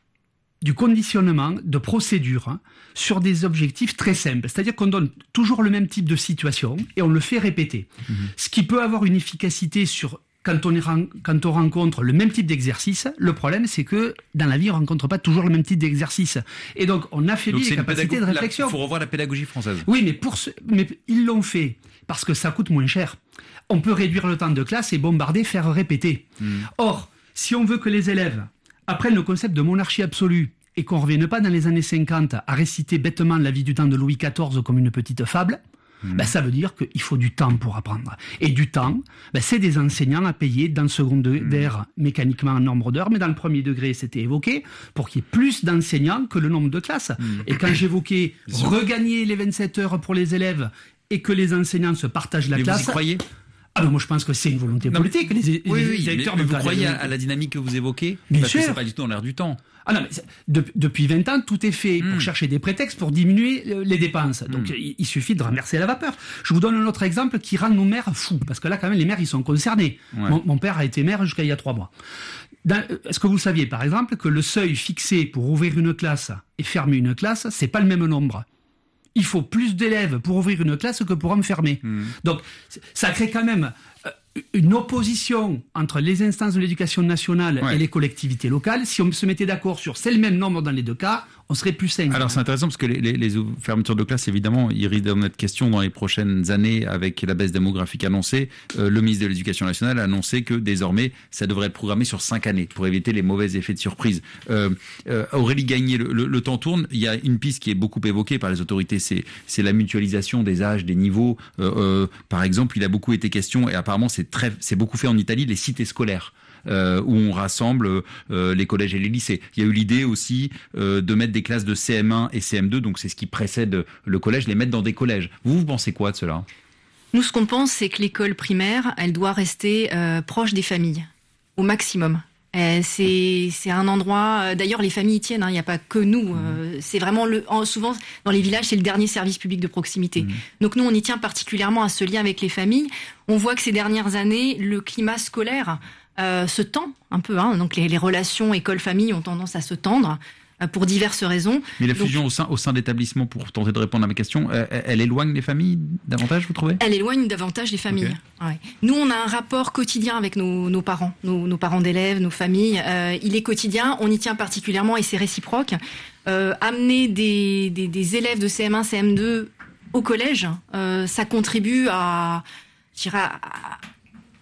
Speaker 8: du conditionnement de procédures hein, sur des objectifs très simples. C'est-à-dire qu'on donne toujours le même type de situation et on le fait répéter. Mmh. Ce qui peut avoir une efficacité sur... Quand on, est, quand on rencontre le même type d'exercice, le problème, c'est que dans la vie, on ne rencontre pas toujours le même type d'exercice. Et donc, on affaiblit les capacités pédago- de réflexion.
Speaker 6: Il faut revoir la pédagogie française.
Speaker 8: Oui, mais, pour ce, mais ils l'ont fait parce que ça coûte moins cher. On peut réduire le temps de classe et bombarder, faire répéter. Mmh. Or, si on veut que les élèves apprennent le concept de monarchie absolue et qu'on ne revienne pas dans les années cinquante à réciter bêtement la vie du temps de Louis quatorze comme une petite fable, Mmh. Ben, ça veut dire qu'il faut du temps pour apprendre. Et du temps, ben, c'est des enseignants à payer dans le second degré, mmh. mécaniquement en nombre d'heures, mais dans le premier degré, c'était évoqué, pour qu'il y ait plus d'enseignants que le nombre de classes. Mmh. Et quand j'évoquais regagner les vingt-sept heures pour les élèves et que les enseignants se partagent la
Speaker 6: mais
Speaker 8: classe...
Speaker 6: Vous y croyez ?
Speaker 8: Ah ben moi je pense que c'est une volonté politique.
Speaker 6: Non,
Speaker 8: les,
Speaker 6: oui,
Speaker 8: les,
Speaker 6: oui,
Speaker 8: les électeurs
Speaker 6: mais, mais vous croyez
Speaker 8: les...
Speaker 6: à la dynamique que vous évoquez ?
Speaker 8: Bien
Speaker 6: Parce
Speaker 8: sûr.
Speaker 6: que c'est pas du tout dans l'air du temps.
Speaker 8: Ah non, mais de, depuis vingt ans, tout est fait mmh. pour chercher des prétextes pour diminuer les dépenses. Donc mmh. il, il suffit de renverser la vapeur. Je vous donne un autre exemple qui rend nos maires fous. Parce que là, quand même, les maires, ils sont concernés. Ouais. Mon, mon père a été maire jusqu'à il y a trois mois. Dans, est-ce que vous saviez, par exemple, que le seuil fixé pour ouvrir une classe et fermer une classe, c'est pas le même nombre ? Il faut plus d'élèves pour ouvrir une classe que pour en fermer. Mmh. Donc ça crée quand même... une opposition entre les instances de l'éducation nationale ouais. et les collectivités locales. Si on se mettait d'accord sur c'est le même nombre dans les deux cas, on serait plus sain.
Speaker 6: Alors c'est intéressant parce que les, les, les fermetures de classe, évidemment, il risque d'être question dans les prochaines années avec la baisse démographique annoncée. Euh, le ministre de l'Éducation nationale a annoncé que désormais, ça devrait être programmé sur cinq années pour éviter les mauvais effets de surprise. Euh, euh, Aurélie Gagné, le, le, le temps tourne. Il y a une piste qui est beaucoup évoquée par les autorités, c'est, c'est la mutualisation des âges, des niveaux. Euh, euh, par exemple, il a beaucoup été question, et apparemment c'est très, c'est beaucoup fait en Italie, les cités scolaires. Euh, où on rassemble euh, les collèges et les lycées. Il y a eu l'idée aussi euh, de mettre des classes de C M un et C M deux, donc c'est ce qui précède le collège, les mettre dans des collèges. Vous, vous pensez quoi de cela ?
Speaker 9: Nous, ce qu'on pense, c'est que l'école primaire, elle doit rester euh, proche des familles, au maximum. Euh, c'est, c'est un endroit... D'ailleurs, les familles y tiennent, hein, il n'y a pas que nous. Euh, c'est vraiment... le souvent, dans les villages, c'est le dernier service public de proximité. Mmh. Donc nous, on y tient particulièrement à ce lien avec les familles. On voit que ces dernières années, le climat scolaire... Euh, se tend un peu, hein. Donc les, les relations école-famille ont tendance à se tendre euh, pour diverses raisons.
Speaker 6: Mais la
Speaker 9: Donc,
Speaker 6: fusion au sein, au sein d'établissements, pour tenter de répondre à ma question, euh, elle éloigne les familles davantage, vous trouvez ?
Speaker 9: Elle éloigne davantage les familles. Okay. Ouais. Nous, on a un rapport quotidien avec nos, nos parents, nos, nos parents d'élèves, nos familles. Euh, il est quotidien, on y tient particulièrement et c'est réciproque. Euh, amener des, des, des élèves de C M un, C M deux au collège, euh, ça contribue à, je dirais, à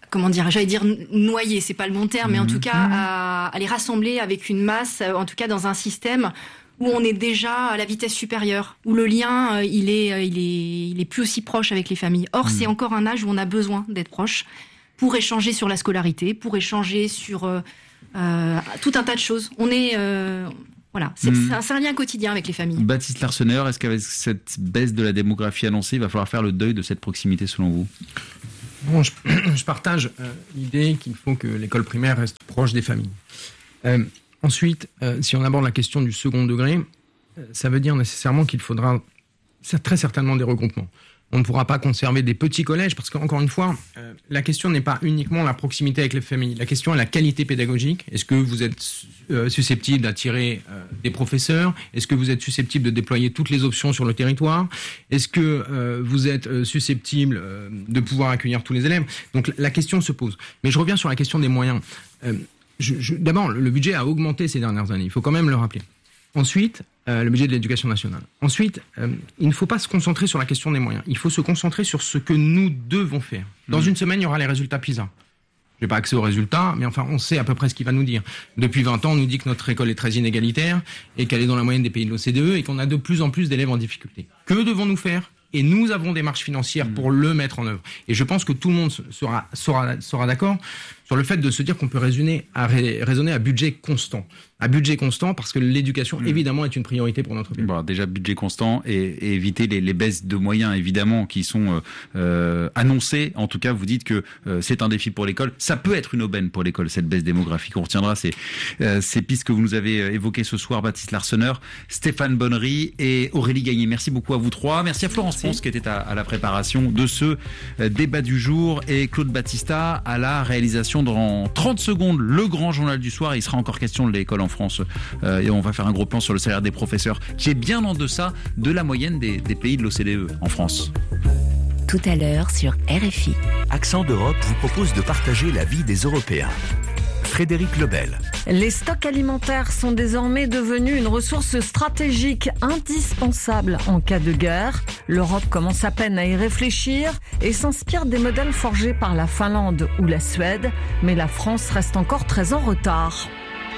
Speaker 9: comment dire, j'allais dire noyer, c'est pas le bon terme, mais en tout cas
Speaker 8: Mmh.
Speaker 9: à, à les rassembler avec une masse, en tout cas dans un système où on est déjà à la vitesse supérieure, où le lien il est, il est, il est plus aussi proche avec les familles. Or, mmh. c'est encore un âge où on a besoin d'être proche pour échanger sur la scolarité, pour échanger sur euh, euh, tout un tas de choses. On est euh, Voilà, c'est, mmh. c'est, un, c'est un lien quotidien avec les familles.
Speaker 6: Baptiste Larsonneur, est-ce qu'avec cette baisse de la démographie annoncée, il va falloir faire le deuil de cette proximité selon vous ?
Speaker 7: Bon, je, je partage euh, l'idée qu'il faut que l'école primaire reste proche des familles. Euh, ensuite, euh, si on aborde la question du second degré, euh, ça veut dire nécessairement qu'il faudra très certainement des regroupements. On ne pourra pas conserver des petits collèges parce qu'encore une fois, euh, la question n'est pas uniquement la proximité avec les familles. La question est la qualité pédagogique. Est-ce que vous êtes euh, susceptible d'attirer euh, des professeurs ? Est-ce que vous êtes susceptible de déployer toutes les options sur le territoire ? Est-ce que euh, vous êtes euh, susceptible euh, de pouvoir accueillir tous les élèves ? Donc la question se pose. Mais je reviens sur la question des moyens. Euh, je, je, d'abord, le budget a augmenté ces dernières années. Il faut quand même le rappeler. Ensuite, euh, le budget de l'éducation nationale. Ensuite, euh, il ne faut pas se concentrer sur la question des moyens. Il faut se concentrer sur ce que nous devons faire. Dans mmh. une semaine, il y aura les résultats PISA. Je n'ai pas accès aux résultats, mais enfin, on sait à peu près ce qu'il va nous dire. Depuis vingt ans, on nous dit que notre école est très inégalitaire et qu'elle est dans la moyenne des pays de l'O C D E et qu'on a de plus en plus d'élèves en difficulté. Que devons-nous faire ? Et nous avons des marges financières pour le mettre en œuvre. Et je pense que tout le monde sera, sera, sera d'accord sur le fait de se dire qu'on peut raisonner à, raisonner à budget constant. À budget constant parce que l'éducation, mmh. évidemment, est une priorité pour notre pays.
Speaker 6: Bon, déjà, budget constant et, et éviter les, les baisses de moyens, évidemment, qui sont euh, annoncées. En tout cas, vous dites que euh, c'est un défi pour l'école. Ça peut être une aubaine pour l'école, cette baisse démographique. On retiendra ces, euh, ces pistes que vous nous avez évoquées ce soir, Baptiste Larsonneur, Stéphane Bonnery et Aurélie Gagné. Merci beaucoup à vous trois. Merci à Florence Ponce qui était à, à la préparation de ce euh, débat du jour et Claude Battista à la réalisation. Dans trente secondes, le grand journal du soir. Il sera encore question de l'école en France euh, et on va faire un gros plan sur le salaire des professeurs qui est bien en deçà de la moyenne des, des pays de l'O C D E en France.
Speaker 5: Tout à l'heure sur R F I.
Speaker 4: Accent d'Europe vous propose de partager la vie des Européens. Frédéric Lebel.
Speaker 10: Les stocks alimentaires sont désormais devenus une ressource stratégique indispensable en cas de guerre. L'Europe commence à peine à y réfléchir et s'inspire des modèles forgés par la Finlande ou la Suède. Mais la France reste encore très en retard.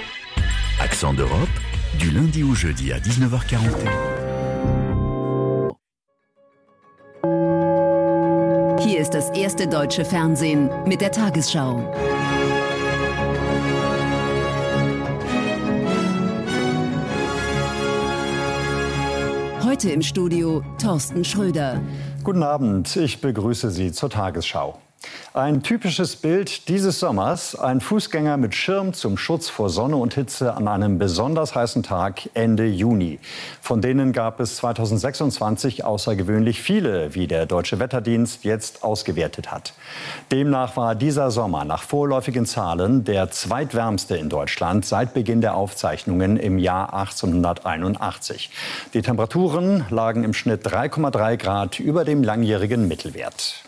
Speaker 4: Accent d'Europe, du lundi au jeudi à dix-neuf heures quarante.
Speaker 11: Hier ist das erste deutsche Fernsehen mit der Tagesschau. Heute im Studio Thorsten Schröder.
Speaker 12: Guten Abend, ich begrüße Sie zur Tagesschau. Ein typisches Bild dieses Sommers, ein Fußgänger mit Schirm zum Schutz vor Sonne und Hitze an einem besonders heißen Tag Ende Juni. Von denen gab es zweitausendsechsundzwanzig außergewöhnlich viele, wie der Deutsche Wetterdienst jetzt ausgewertet hat. Demnach war dieser Sommer nach vorläufigen Zahlen der zweitwärmste in Deutschland seit Beginn der Aufzeichnungen im Jahr achtzehnhunderteinundachtzig. Die Temperaturen lagen im Schnitt drei Komma drei Grad über dem langjährigen Mittelwert.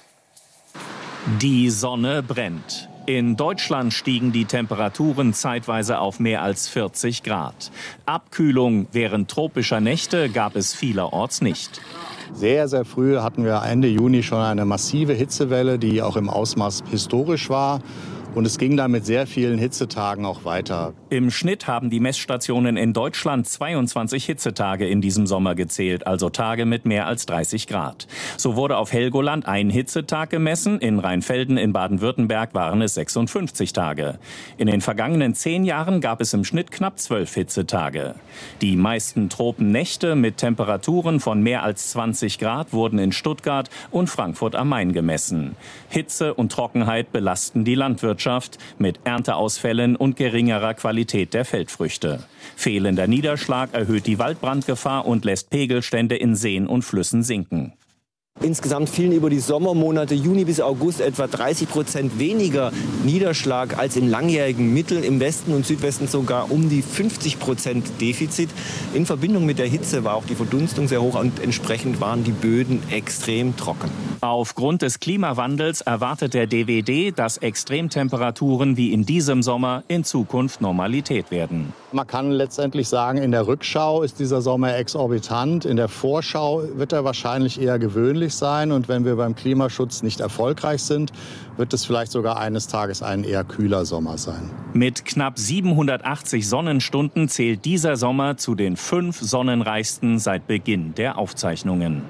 Speaker 13: Die Sonne brennt. In Deutschland stiegen die Temperaturen zeitweise auf mehr als vierzig Grad. Abkühlung während tropischer Nächte gab es vielerorts nicht.
Speaker 14: Sehr, sehr früh hatten wir Ende Juni schon eine massive Hitzewelle, die auch im Ausmaß historisch war. Und es ging dann mit sehr vielen Hitzetagen auch weiter.
Speaker 13: Im Schnitt haben die Messstationen in Deutschland zweiundzwanzig Hitzetage in diesem Sommer gezählt, also Tage mit mehr als dreißig Grad. So wurde auf Helgoland ein Hitzetag gemessen, in Rheinfelden in Baden-Württemberg waren es sechsundfünfzig Tage. In den vergangenen zehn Jahren gab es im Schnitt knapp zwölf Hitzetage. Die meisten Tropennächte mit Temperaturen von mehr als zwanzig Grad wurden in Stuttgart und Frankfurt am Main gemessen. Hitze und Trockenheit belasten die Landwirtschaft mit Ernteausfällen und geringerer Qualität der Feldfrüchte. Fehlender Niederschlag erhöht die Waldbrandgefahr und lässt Pegelstände in Seen und Flüssen sinken.
Speaker 15: Insgesamt fielen über die Sommermonate Juni bis August etwa dreißig Prozent weniger Niederschlag als im langjährigen Mittel, im Westen und Südwesten sogar um die fünfzig Prozent Defizit. In Verbindung mit der Hitze war auch die Verdunstung sehr hoch und entsprechend waren die Böden extrem trocken.
Speaker 13: Aufgrund des Klimawandels erwartet der D W D, dass Extremtemperaturen wie in diesem Sommer in Zukunft Normalität werden.
Speaker 14: Man kann letztendlich sagen, in der Rückschau ist dieser Sommer exorbitant, in der Vorschau wird er wahrscheinlich eher gewöhnlich. ähnlich sein. Und wenn wir beim Klimaschutz nicht erfolgreich sind, wird es vielleicht sogar eines Tages ein eher kühler Sommer sein.
Speaker 13: Mit knapp siebenhundertachtzig Sonnenstunden zählt dieser Sommer zu den fünf sonnenreichsten seit Beginn der Aufzeichnungen.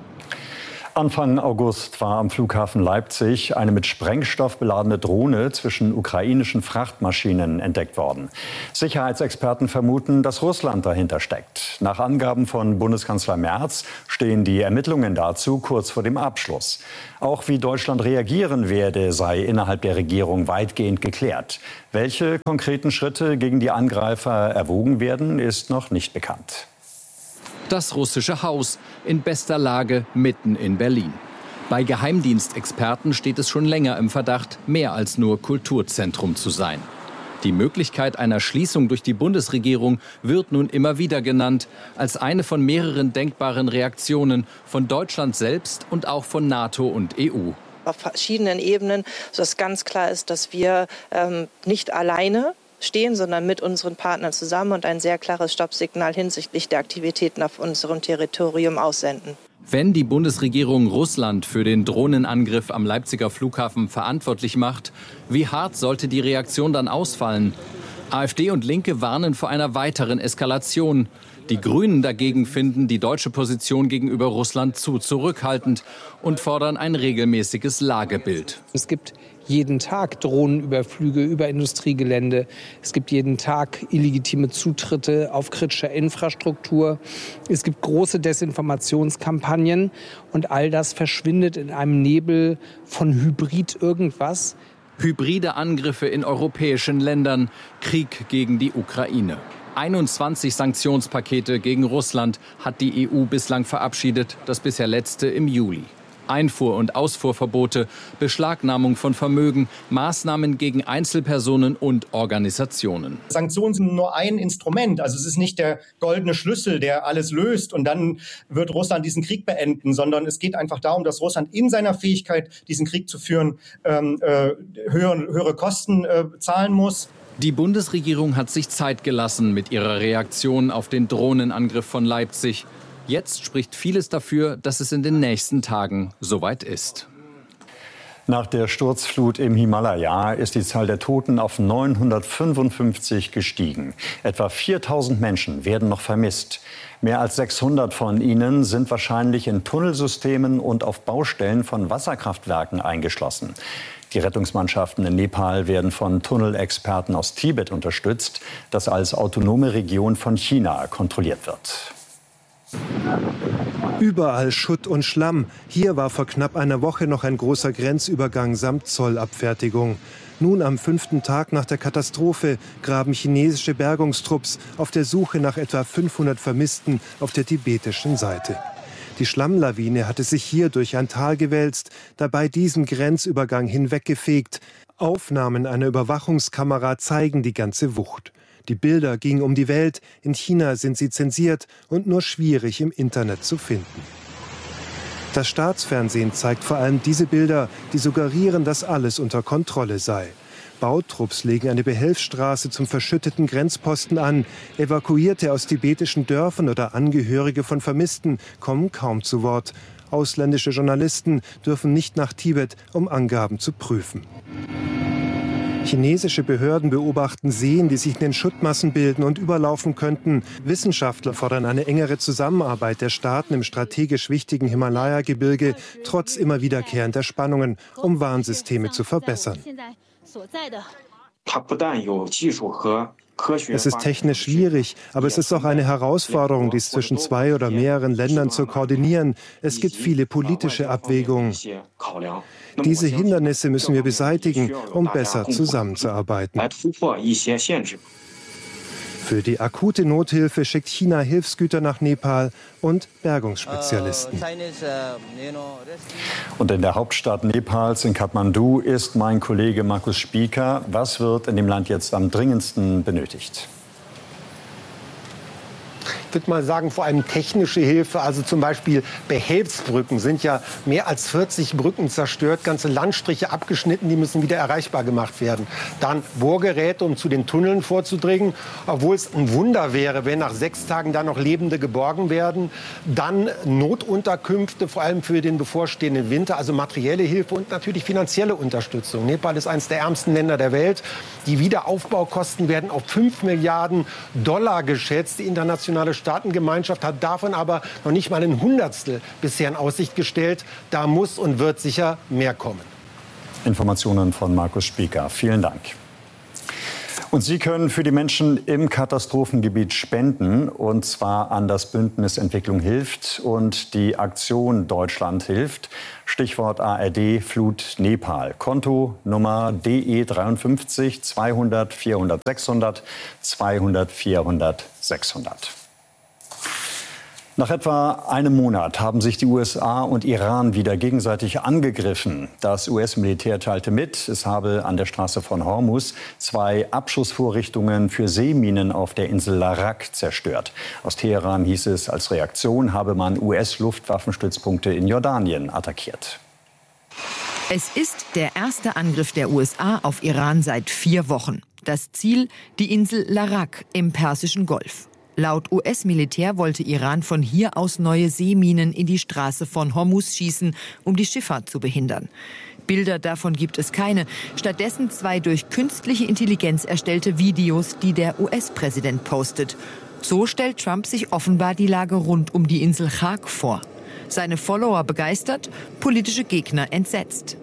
Speaker 12: Anfang August war am Flughafen Leipzig eine mit Sprengstoff beladene Drohne zwischen ukrainischen Frachtmaschinen entdeckt worden. Sicherheitsexperten vermuten, dass Russland dahinter steckt. Nach Angaben von Bundeskanzler Merz stehen die Ermittlungen dazu kurz vor dem Abschluss. Auch wie Deutschland reagieren werde, sei innerhalb der Regierung weitgehend geklärt. Welche konkreten Schritte gegen die Angreifer erwogen werden, ist noch nicht bekannt.
Speaker 16: Das russische Haus in bester Lage mitten in Berlin. Bei Geheimdienstexperten steht es schon länger im Verdacht, mehr als nur Kulturzentrum zu sein. Die Möglichkeit einer Schließung durch die Bundesregierung wird nun immer wieder genannt, als eine von mehreren denkbaren Reaktionen von Deutschland selbst und auch von NATO und E U.
Speaker 17: Auf verschiedenen Ebenen, sodass ganz klar ist, dass wir ähm, nicht alleine stehen, sondern mit unseren Partnern zusammen und ein sehr klares Stoppsignal hinsichtlich der Aktivitäten auf unserem Territorium aussenden.
Speaker 16: Wenn die Bundesregierung Russland für den Drohnenangriff am Leipziger Flughafen verantwortlich macht, wie hart sollte die Reaktion dann ausfallen? AfD und Linke warnen vor einer weiteren Eskalation. Die Grünen dagegen finden die deutsche Position gegenüber Russland zu zurückhaltend und fordern ein regelmäßiges Lagebild.
Speaker 18: Es gibt jeden Tag Drohnenüberflüge über Industriegelände. Es gibt jeden Tag illegitime Zutritte auf kritischer Infrastruktur. Es gibt große Desinformationskampagnen und all das verschwindet in einem Nebel von Hybrid irgendwas.
Speaker 16: Hybride Angriffe in europäischen Ländern, Krieg gegen die Ukraine. einundzwanzig Sanktionspakete gegen Russland hat die E U bislang verabschiedet, das bisher letzte im Juli. Einfuhr- und Ausfuhrverbote, Beschlagnahmung von Vermögen, Maßnahmen gegen Einzelpersonen und Organisationen.
Speaker 19: Sanktionen sind nur ein Instrument. Also es ist nicht der goldene Schlüssel, der alles löst und dann wird Russland diesen Krieg beenden, sondern es geht einfach darum, dass Russland in seiner Fähigkeit, diesen Krieg zu führen, ähm, äh, höhere, höhere Kosten äh, zahlen muss.
Speaker 16: Die Bundesregierung hat sich Zeit gelassen mit ihrer Reaktion auf den Drohnenangriff von Leipzig. Jetzt spricht vieles dafür, dass es in den nächsten Tagen soweit ist.
Speaker 12: Nach der Sturzflut im Himalaya ist die Zahl der Toten auf neunhundertfünfundfünfzig gestiegen. Etwa viertausend Menschen werden noch vermisst. Mehr als sechshundert von ihnen sind wahrscheinlich in Tunnelsystemen und auf Baustellen von Wasserkraftwerken eingeschlossen. Die Rettungsmannschaften in Nepal werden von Tunnelexperten aus Tibet unterstützt, das als autonome Region von China kontrolliert wird.
Speaker 20: Überall Schutt und Schlamm. Hier war vor knapp einer Woche noch ein großer Grenzübergang samt Zollabfertigung. Nun am fünften Tag nach der Katastrophe graben chinesische Bergungstrupps auf der Suche nach etwa fünfhundert Vermissten auf der tibetischen Seite. Die Schlammlawine hatte sich hier durch ein Tal gewälzt, dabei diesen Grenzübergang hinweggefegt. Aufnahmen einer Überwachungskamera zeigen die ganze Wucht. Die Bilder gingen um die Welt, in China sind sie zensiert und nur schwierig im Internet zu finden. Das Staatsfernsehen zeigt vor allem diese Bilder, die suggerieren, dass alles unter Kontrolle sei. Bautrupps legen eine Behelfsstraße zum verschütteten Grenzposten an. Evakuierte aus tibetischen Dörfern oder Angehörige von Vermissten kommen kaum zu Wort. Ausländische Journalisten dürfen nicht nach Tibet, um Angaben zu prüfen. Chinesische Behörden beobachten Seen, die sich in den Schuttmassen bilden und überlaufen könnten. Wissenschaftler fordern eine engere Zusammenarbeit der Staaten im strategisch wichtigen Himalaya-Gebirge, trotz immer wiederkehrender Spannungen, um Warnsysteme zu verbessern. Es ist technisch schwierig, aber es ist auch eine Herausforderung, dies zwischen zwei oder mehreren Ländern zu koordinieren. Es gibt viele politische Abwägungen. Diese Hindernisse müssen wir beseitigen, um besser zusammenzuarbeiten. Für die akute Nothilfe schickt China Hilfsgüter nach Nepal und Bergungsspezialisten.
Speaker 12: Und in der Hauptstadt Nepals, in Kathmandu, ist mein Kollege Markus Spieker. Was wird in dem Land jetzt am dringendsten benötigt?
Speaker 20: würde mal sagen, vor allem technische Hilfe. Also zum Beispiel Behelfsbrücken sind ja mehr als vierzig Brücken zerstört, ganze Landstriche abgeschnitten, die müssen wieder erreichbar gemacht werden. Dann Bohrgeräte, um zu den Tunneln vorzudringen, obwohl es ein Wunder wäre, wenn nach sechs Tagen da noch Lebende geborgen werden. Dann Notunterkünfte, vor allem für den bevorstehenden Winter, also materielle Hilfe und natürlich finanzielle Unterstützung. Nepal ist eines der ärmsten Länder der Welt. Die Wiederaufbaukosten werden auf fünf Milliarden Dollar geschätzt. Die internationale Staatengemeinschaft hat davon aber noch nicht mal ein Hundertstel bisher in Aussicht gestellt. Da muss und wird sicher mehr kommen.
Speaker 12: Informationen von Markus Spieker. Vielen Dank. Und Sie können für die Menschen im Katastrophengebiet spenden, und zwar an das Bündnis Entwicklung hilft und die Aktion Deutschland hilft. Stichwort A R D Flut Nepal. Konto Nummer D E dreiundfünfzig zweihundert vierhundert sechshundert zweihundert vierhundert sechshundert. Nach etwa einem Monat haben sich die U S A und Iran wieder gegenseitig angegriffen. Das U S-Militär teilte mit, es habe an der Straße von Hormuz zwei Abschussvorrichtungen für Seeminen auf der Insel Larak zerstört. Aus Teheran hieß es, als Reaktion habe man U S-Luftwaffenstützpunkte in Jordanien attackiert.
Speaker 21: Es ist der erste Angriff der U S A auf Iran seit vier Wochen. Das Ziel, die Insel Larak im Persischen Golf. Laut U S-Militär wollte Iran von hier aus neue Seeminen in die Straße von Hormuz schießen, um die Schifffahrt zu behindern. Bilder davon gibt es keine, stattdessen zwei durch künstliche Intelligenz erstellte Videos, die der U S-Präsident postet. So stellt Trump sich offenbar die Lage rund um die Insel Chak vor. Seine Follower begeistert, politische Gegner entsetzt.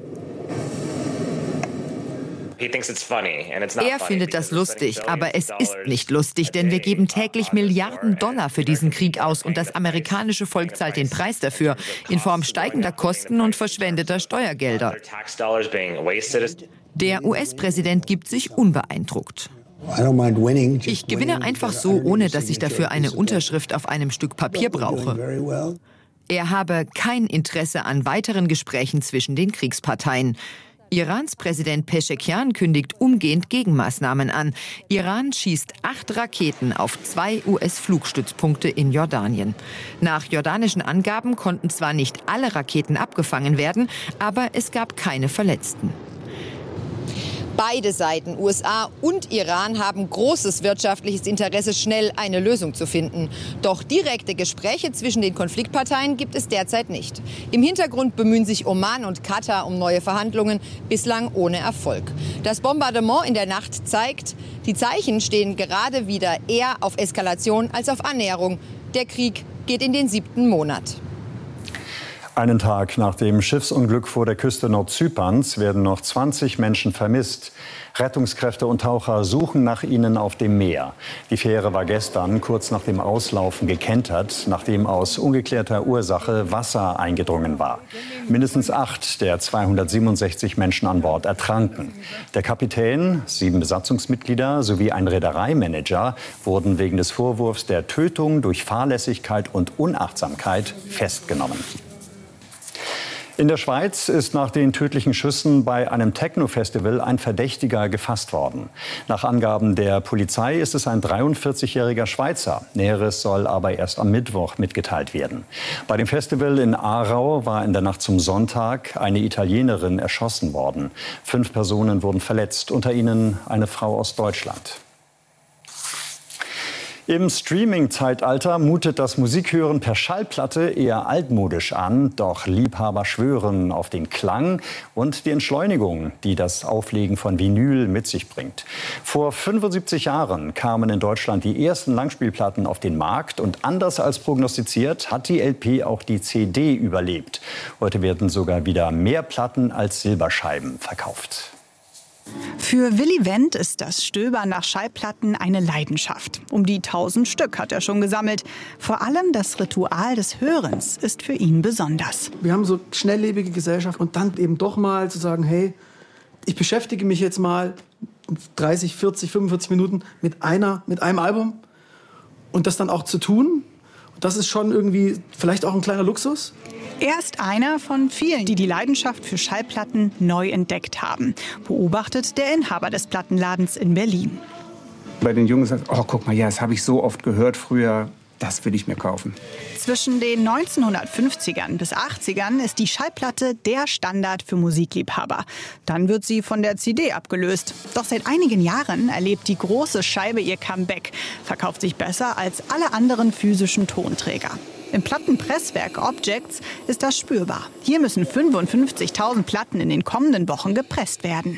Speaker 21: Er findet das lustig, aber es ist nicht lustig, denn wir geben täglich Milliarden Dollar für diesen Krieg aus und das amerikanische Volk zahlt den Preis dafür in Form steigender Kosten und verschwendeter Steuergelder. Der U S-Präsident gibt sich unbeeindruckt. Ich gewinne einfach so, ohne dass ich dafür eine Unterschrift auf einem Stück Papier brauche. Er habe kein Interesse an weiteren Gesprächen zwischen den Kriegsparteien. Irans Präsident Peschekian kündigt umgehend Gegenmaßnahmen an. Iran schießt acht Raketen auf zwei U S-Flugstützpunkte in Jordanien. Nach jordanischen Angaben konnten zwar nicht alle Raketen abgefangen werden, aber es gab keine Verletzten. Beide Seiten, U S A und Iran, haben großes wirtschaftliches Interesse, schnell eine Lösung zu finden. Doch direkte Gespräche zwischen den Konfliktparteien gibt es derzeit nicht. Im Hintergrund bemühen sich Oman und Katar um neue Verhandlungen, bislang ohne Erfolg. Das Bombardement in der Nacht zeigt, die Zeichen stehen gerade wieder eher auf Eskalation als auf Annäherung. Der Krieg geht in den siebten Monat.
Speaker 12: Einen Tag nach dem Schiffsunglück vor der Küste Nordzyperns werden noch zwanzig Menschen vermisst. Rettungskräfte und Taucher suchen nach ihnen auf dem Meer. Die Fähre war gestern kurz nach dem Auslaufen gekentert, nachdem aus ungeklärter Ursache Wasser eingedrungen war. Mindestens acht der zweihundertsiebenundsechzig Menschen an Bord ertranken. Der Kapitän, sieben Besatzungsmitglieder sowie ein Reedereimanager wurden wegen des Vorwurfs der Tötung durch Fahrlässigkeit und Unachtsamkeit festgenommen. In der Schweiz ist nach den tödlichen Schüssen bei einem Techno-Festival ein Verdächtiger gefasst worden. Nach Angaben der Polizei ist es ein dreiundvierzigjähriger Schweizer. Näheres soll aber erst am Mittwoch mitgeteilt werden. Bei dem Festival in Aarau war in der Nacht zum Sonntag eine Italienerin erschossen worden. Fünf Personen wurden verletzt, unter ihnen eine Frau aus Deutschland. Im Streaming-Zeitalter mutet das Musikhören per Schallplatte eher altmodisch an. Doch Liebhaber schwören auf den Klang und die Entschleunigung, die das Auflegen von Vinyl mit sich bringt. Vor fünfundsiebzig Jahren kamen in Deutschland die ersten Langspielplatten auf den Markt. Und anders als prognostiziert hat die L P auch die C D überlebt. Heute werden sogar wieder mehr Platten als Silberscheiben verkauft.
Speaker 22: Für Willy Wendt ist das Stöbern nach Schallplatten eine Leidenschaft. Um die tausend Stück hat er schon gesammelt. Vor allem das Ritual des Hörens ist für ihn besonders.
Speaker 23: Wir haben so schnelllebige Gesellschaft und dann eben doch mal zu sagen, hey, ich beschäftige mich jetzt mal dreißig, vierzig, fünfundvierzig Minuten mit einer, mit einem Album und das dann auch zu tun. Das ist schon irgendwie vielleicht auch ein kleiner Luxus.
Speaker 22: Er ist einer von vielen, die die Leidenschaft für Schallplatten neu entdeckt haben, beobachtet der Inhaber des Plattenladens in Berlin.
Speaker 24: Bei den Jungen sagt, oh, guck mal, ja, das habe ich so oft gehört früher.
Speaker 1: das will ich mir kaufen.
Speaker 22: Zwischen den neunzehnhundertfünfzigern bis achtzigern ist die Schallplatte der Standard für Musikliebhaber. Dann wird sie von der C D abgelöst. Doch seit einigen Jahren erlebt die große Scheibe ihr Comeback, verkauft sich besser als alle anderen physischen Tonträger. Im Plattenpresswerk Objects ist das spürbar. Hier müssen fünfundfünfzigtausend Platten in den kommenden Wochen gepresst werden.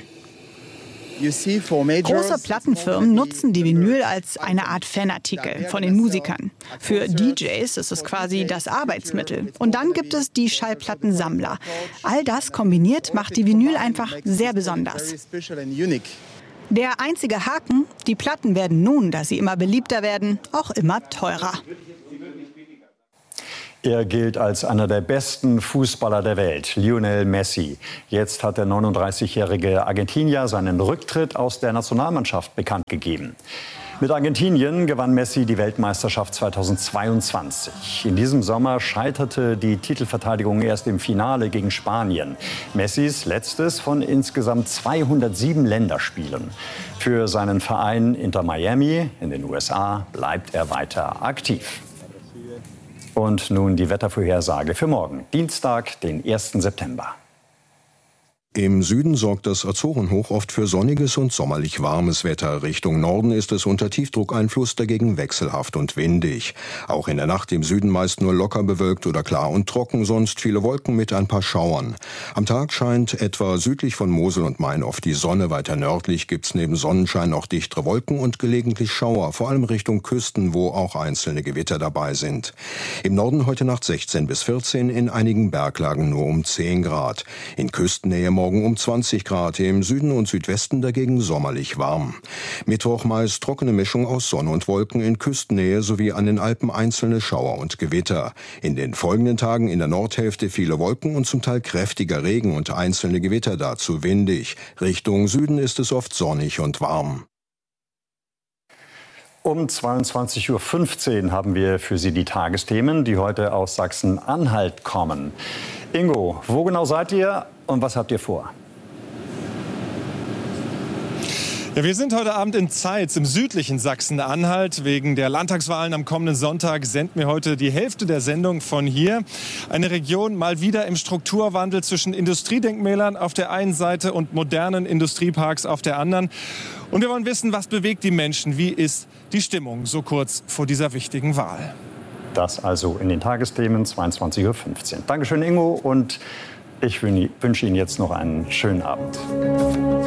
Speaker 22: Große Plattenfirmen nutzen die Vinyl als eine Art Fanartikel von den Musikern. Für D Js ist es quasi das Arbeitsmittel. Und dann gibt es die Schallplattensammler. All das kombiniert macht die Vinyl einfach sehr besonders. Der einzige Haken: Die Platten werden nun, da sie immer beliebter werden, auch immer teurer.
Speaker 12: Er gilt als einer der besten Fußballer der Welt, Lionel Messi. Jetzt hat der neununddreißigjährige Argentinier seinen Rücktritt aus der Nationalmannschaft bekannt gegeben. Mit Argentinien gewann Messi die Weltmeisterschaft zweitausendzweiundzwanzig. In diesem Sommer scheiterte die Titelverteidigung erst im Finale gegen Spanien. Messis letztes von insgesamt zweihundertsieben Länderspielen. Für seinen Verein Inter Miami in den U S A bleibt er weiter aktiv. Und nun die Wettervorhersage für morgen, Dienstag, den ersten September.
Speaker 2: Im Süden sorgt das Azorenhoch oft für sonniges und sommerlich warmes Wetter. Richtung Norden ist es unter Tiefdruckeinfluss dagegen wechselhaft und windig. Auch in der Nacht im Süden meist nur locker bewölkt oder klar und trocken, sonst viele Wolken mit ein paar Schauern. Am Tag scheint etwa südlich von Mosel und Main oft die Sonne. Weiter nördlich gibt's neben Sonnenschein auch dichtere Wolken und gelegentlich Schauer, vor allem Richtung Küsten, wo auch einzelne Gewitter dabei sind. Im Norden heute Nacht sechzehn bis vierzehn, in einigen Berglagen nur um zehn Grad. In Küstennähe morgen um zwanzig Grad, im Süden und Südwesten dagegen sommerlich warm. Mittwoch meist trockene Mischung aus Sonne und Wolken, in Küstennähe sowie an den Alpen einzelne Schauer und Gewitter. In den folgenden Tagen in der Nordhälfte viele Wolken und zum Teil kräftiger Regen und einzelne Gewitter, dazu windig. Richtung Süden ist es oft sonnig und warm.
Speaker 12: Um zweiundzwanzig Uhr fünfzehn haben wir für Sie die Tagesthemen, die heute aus Sachsen-Anhalt kommen. Ingo, wo genau seid ihr und was habt ihr vor?
Speaker 3: Ja, wir sind heute Abend in Zeitz im südlichen Sachsen-Anhalt. Wegen der Landtagswahlen am kommenden Sonntag senden wir heute die Hälfte der Sendung von hier. Eine Region mal wieder im Strukturwandel zwischen Industriedenkmälern auf der einen Seite und modernen Industrieparks auf der anderen. Und wir wollen wissen, was bewegt die Menschen? Wie ist die Stimmung so kurz vor dieser wichtigen Wahl?
Speaker 12: Das also in den Tagesthemen, zweiundzwanzig Uhr fünfzehn. Dankeschön, Ingo, und ich wünsche Ihnen jetzt noch einen schönen Abend.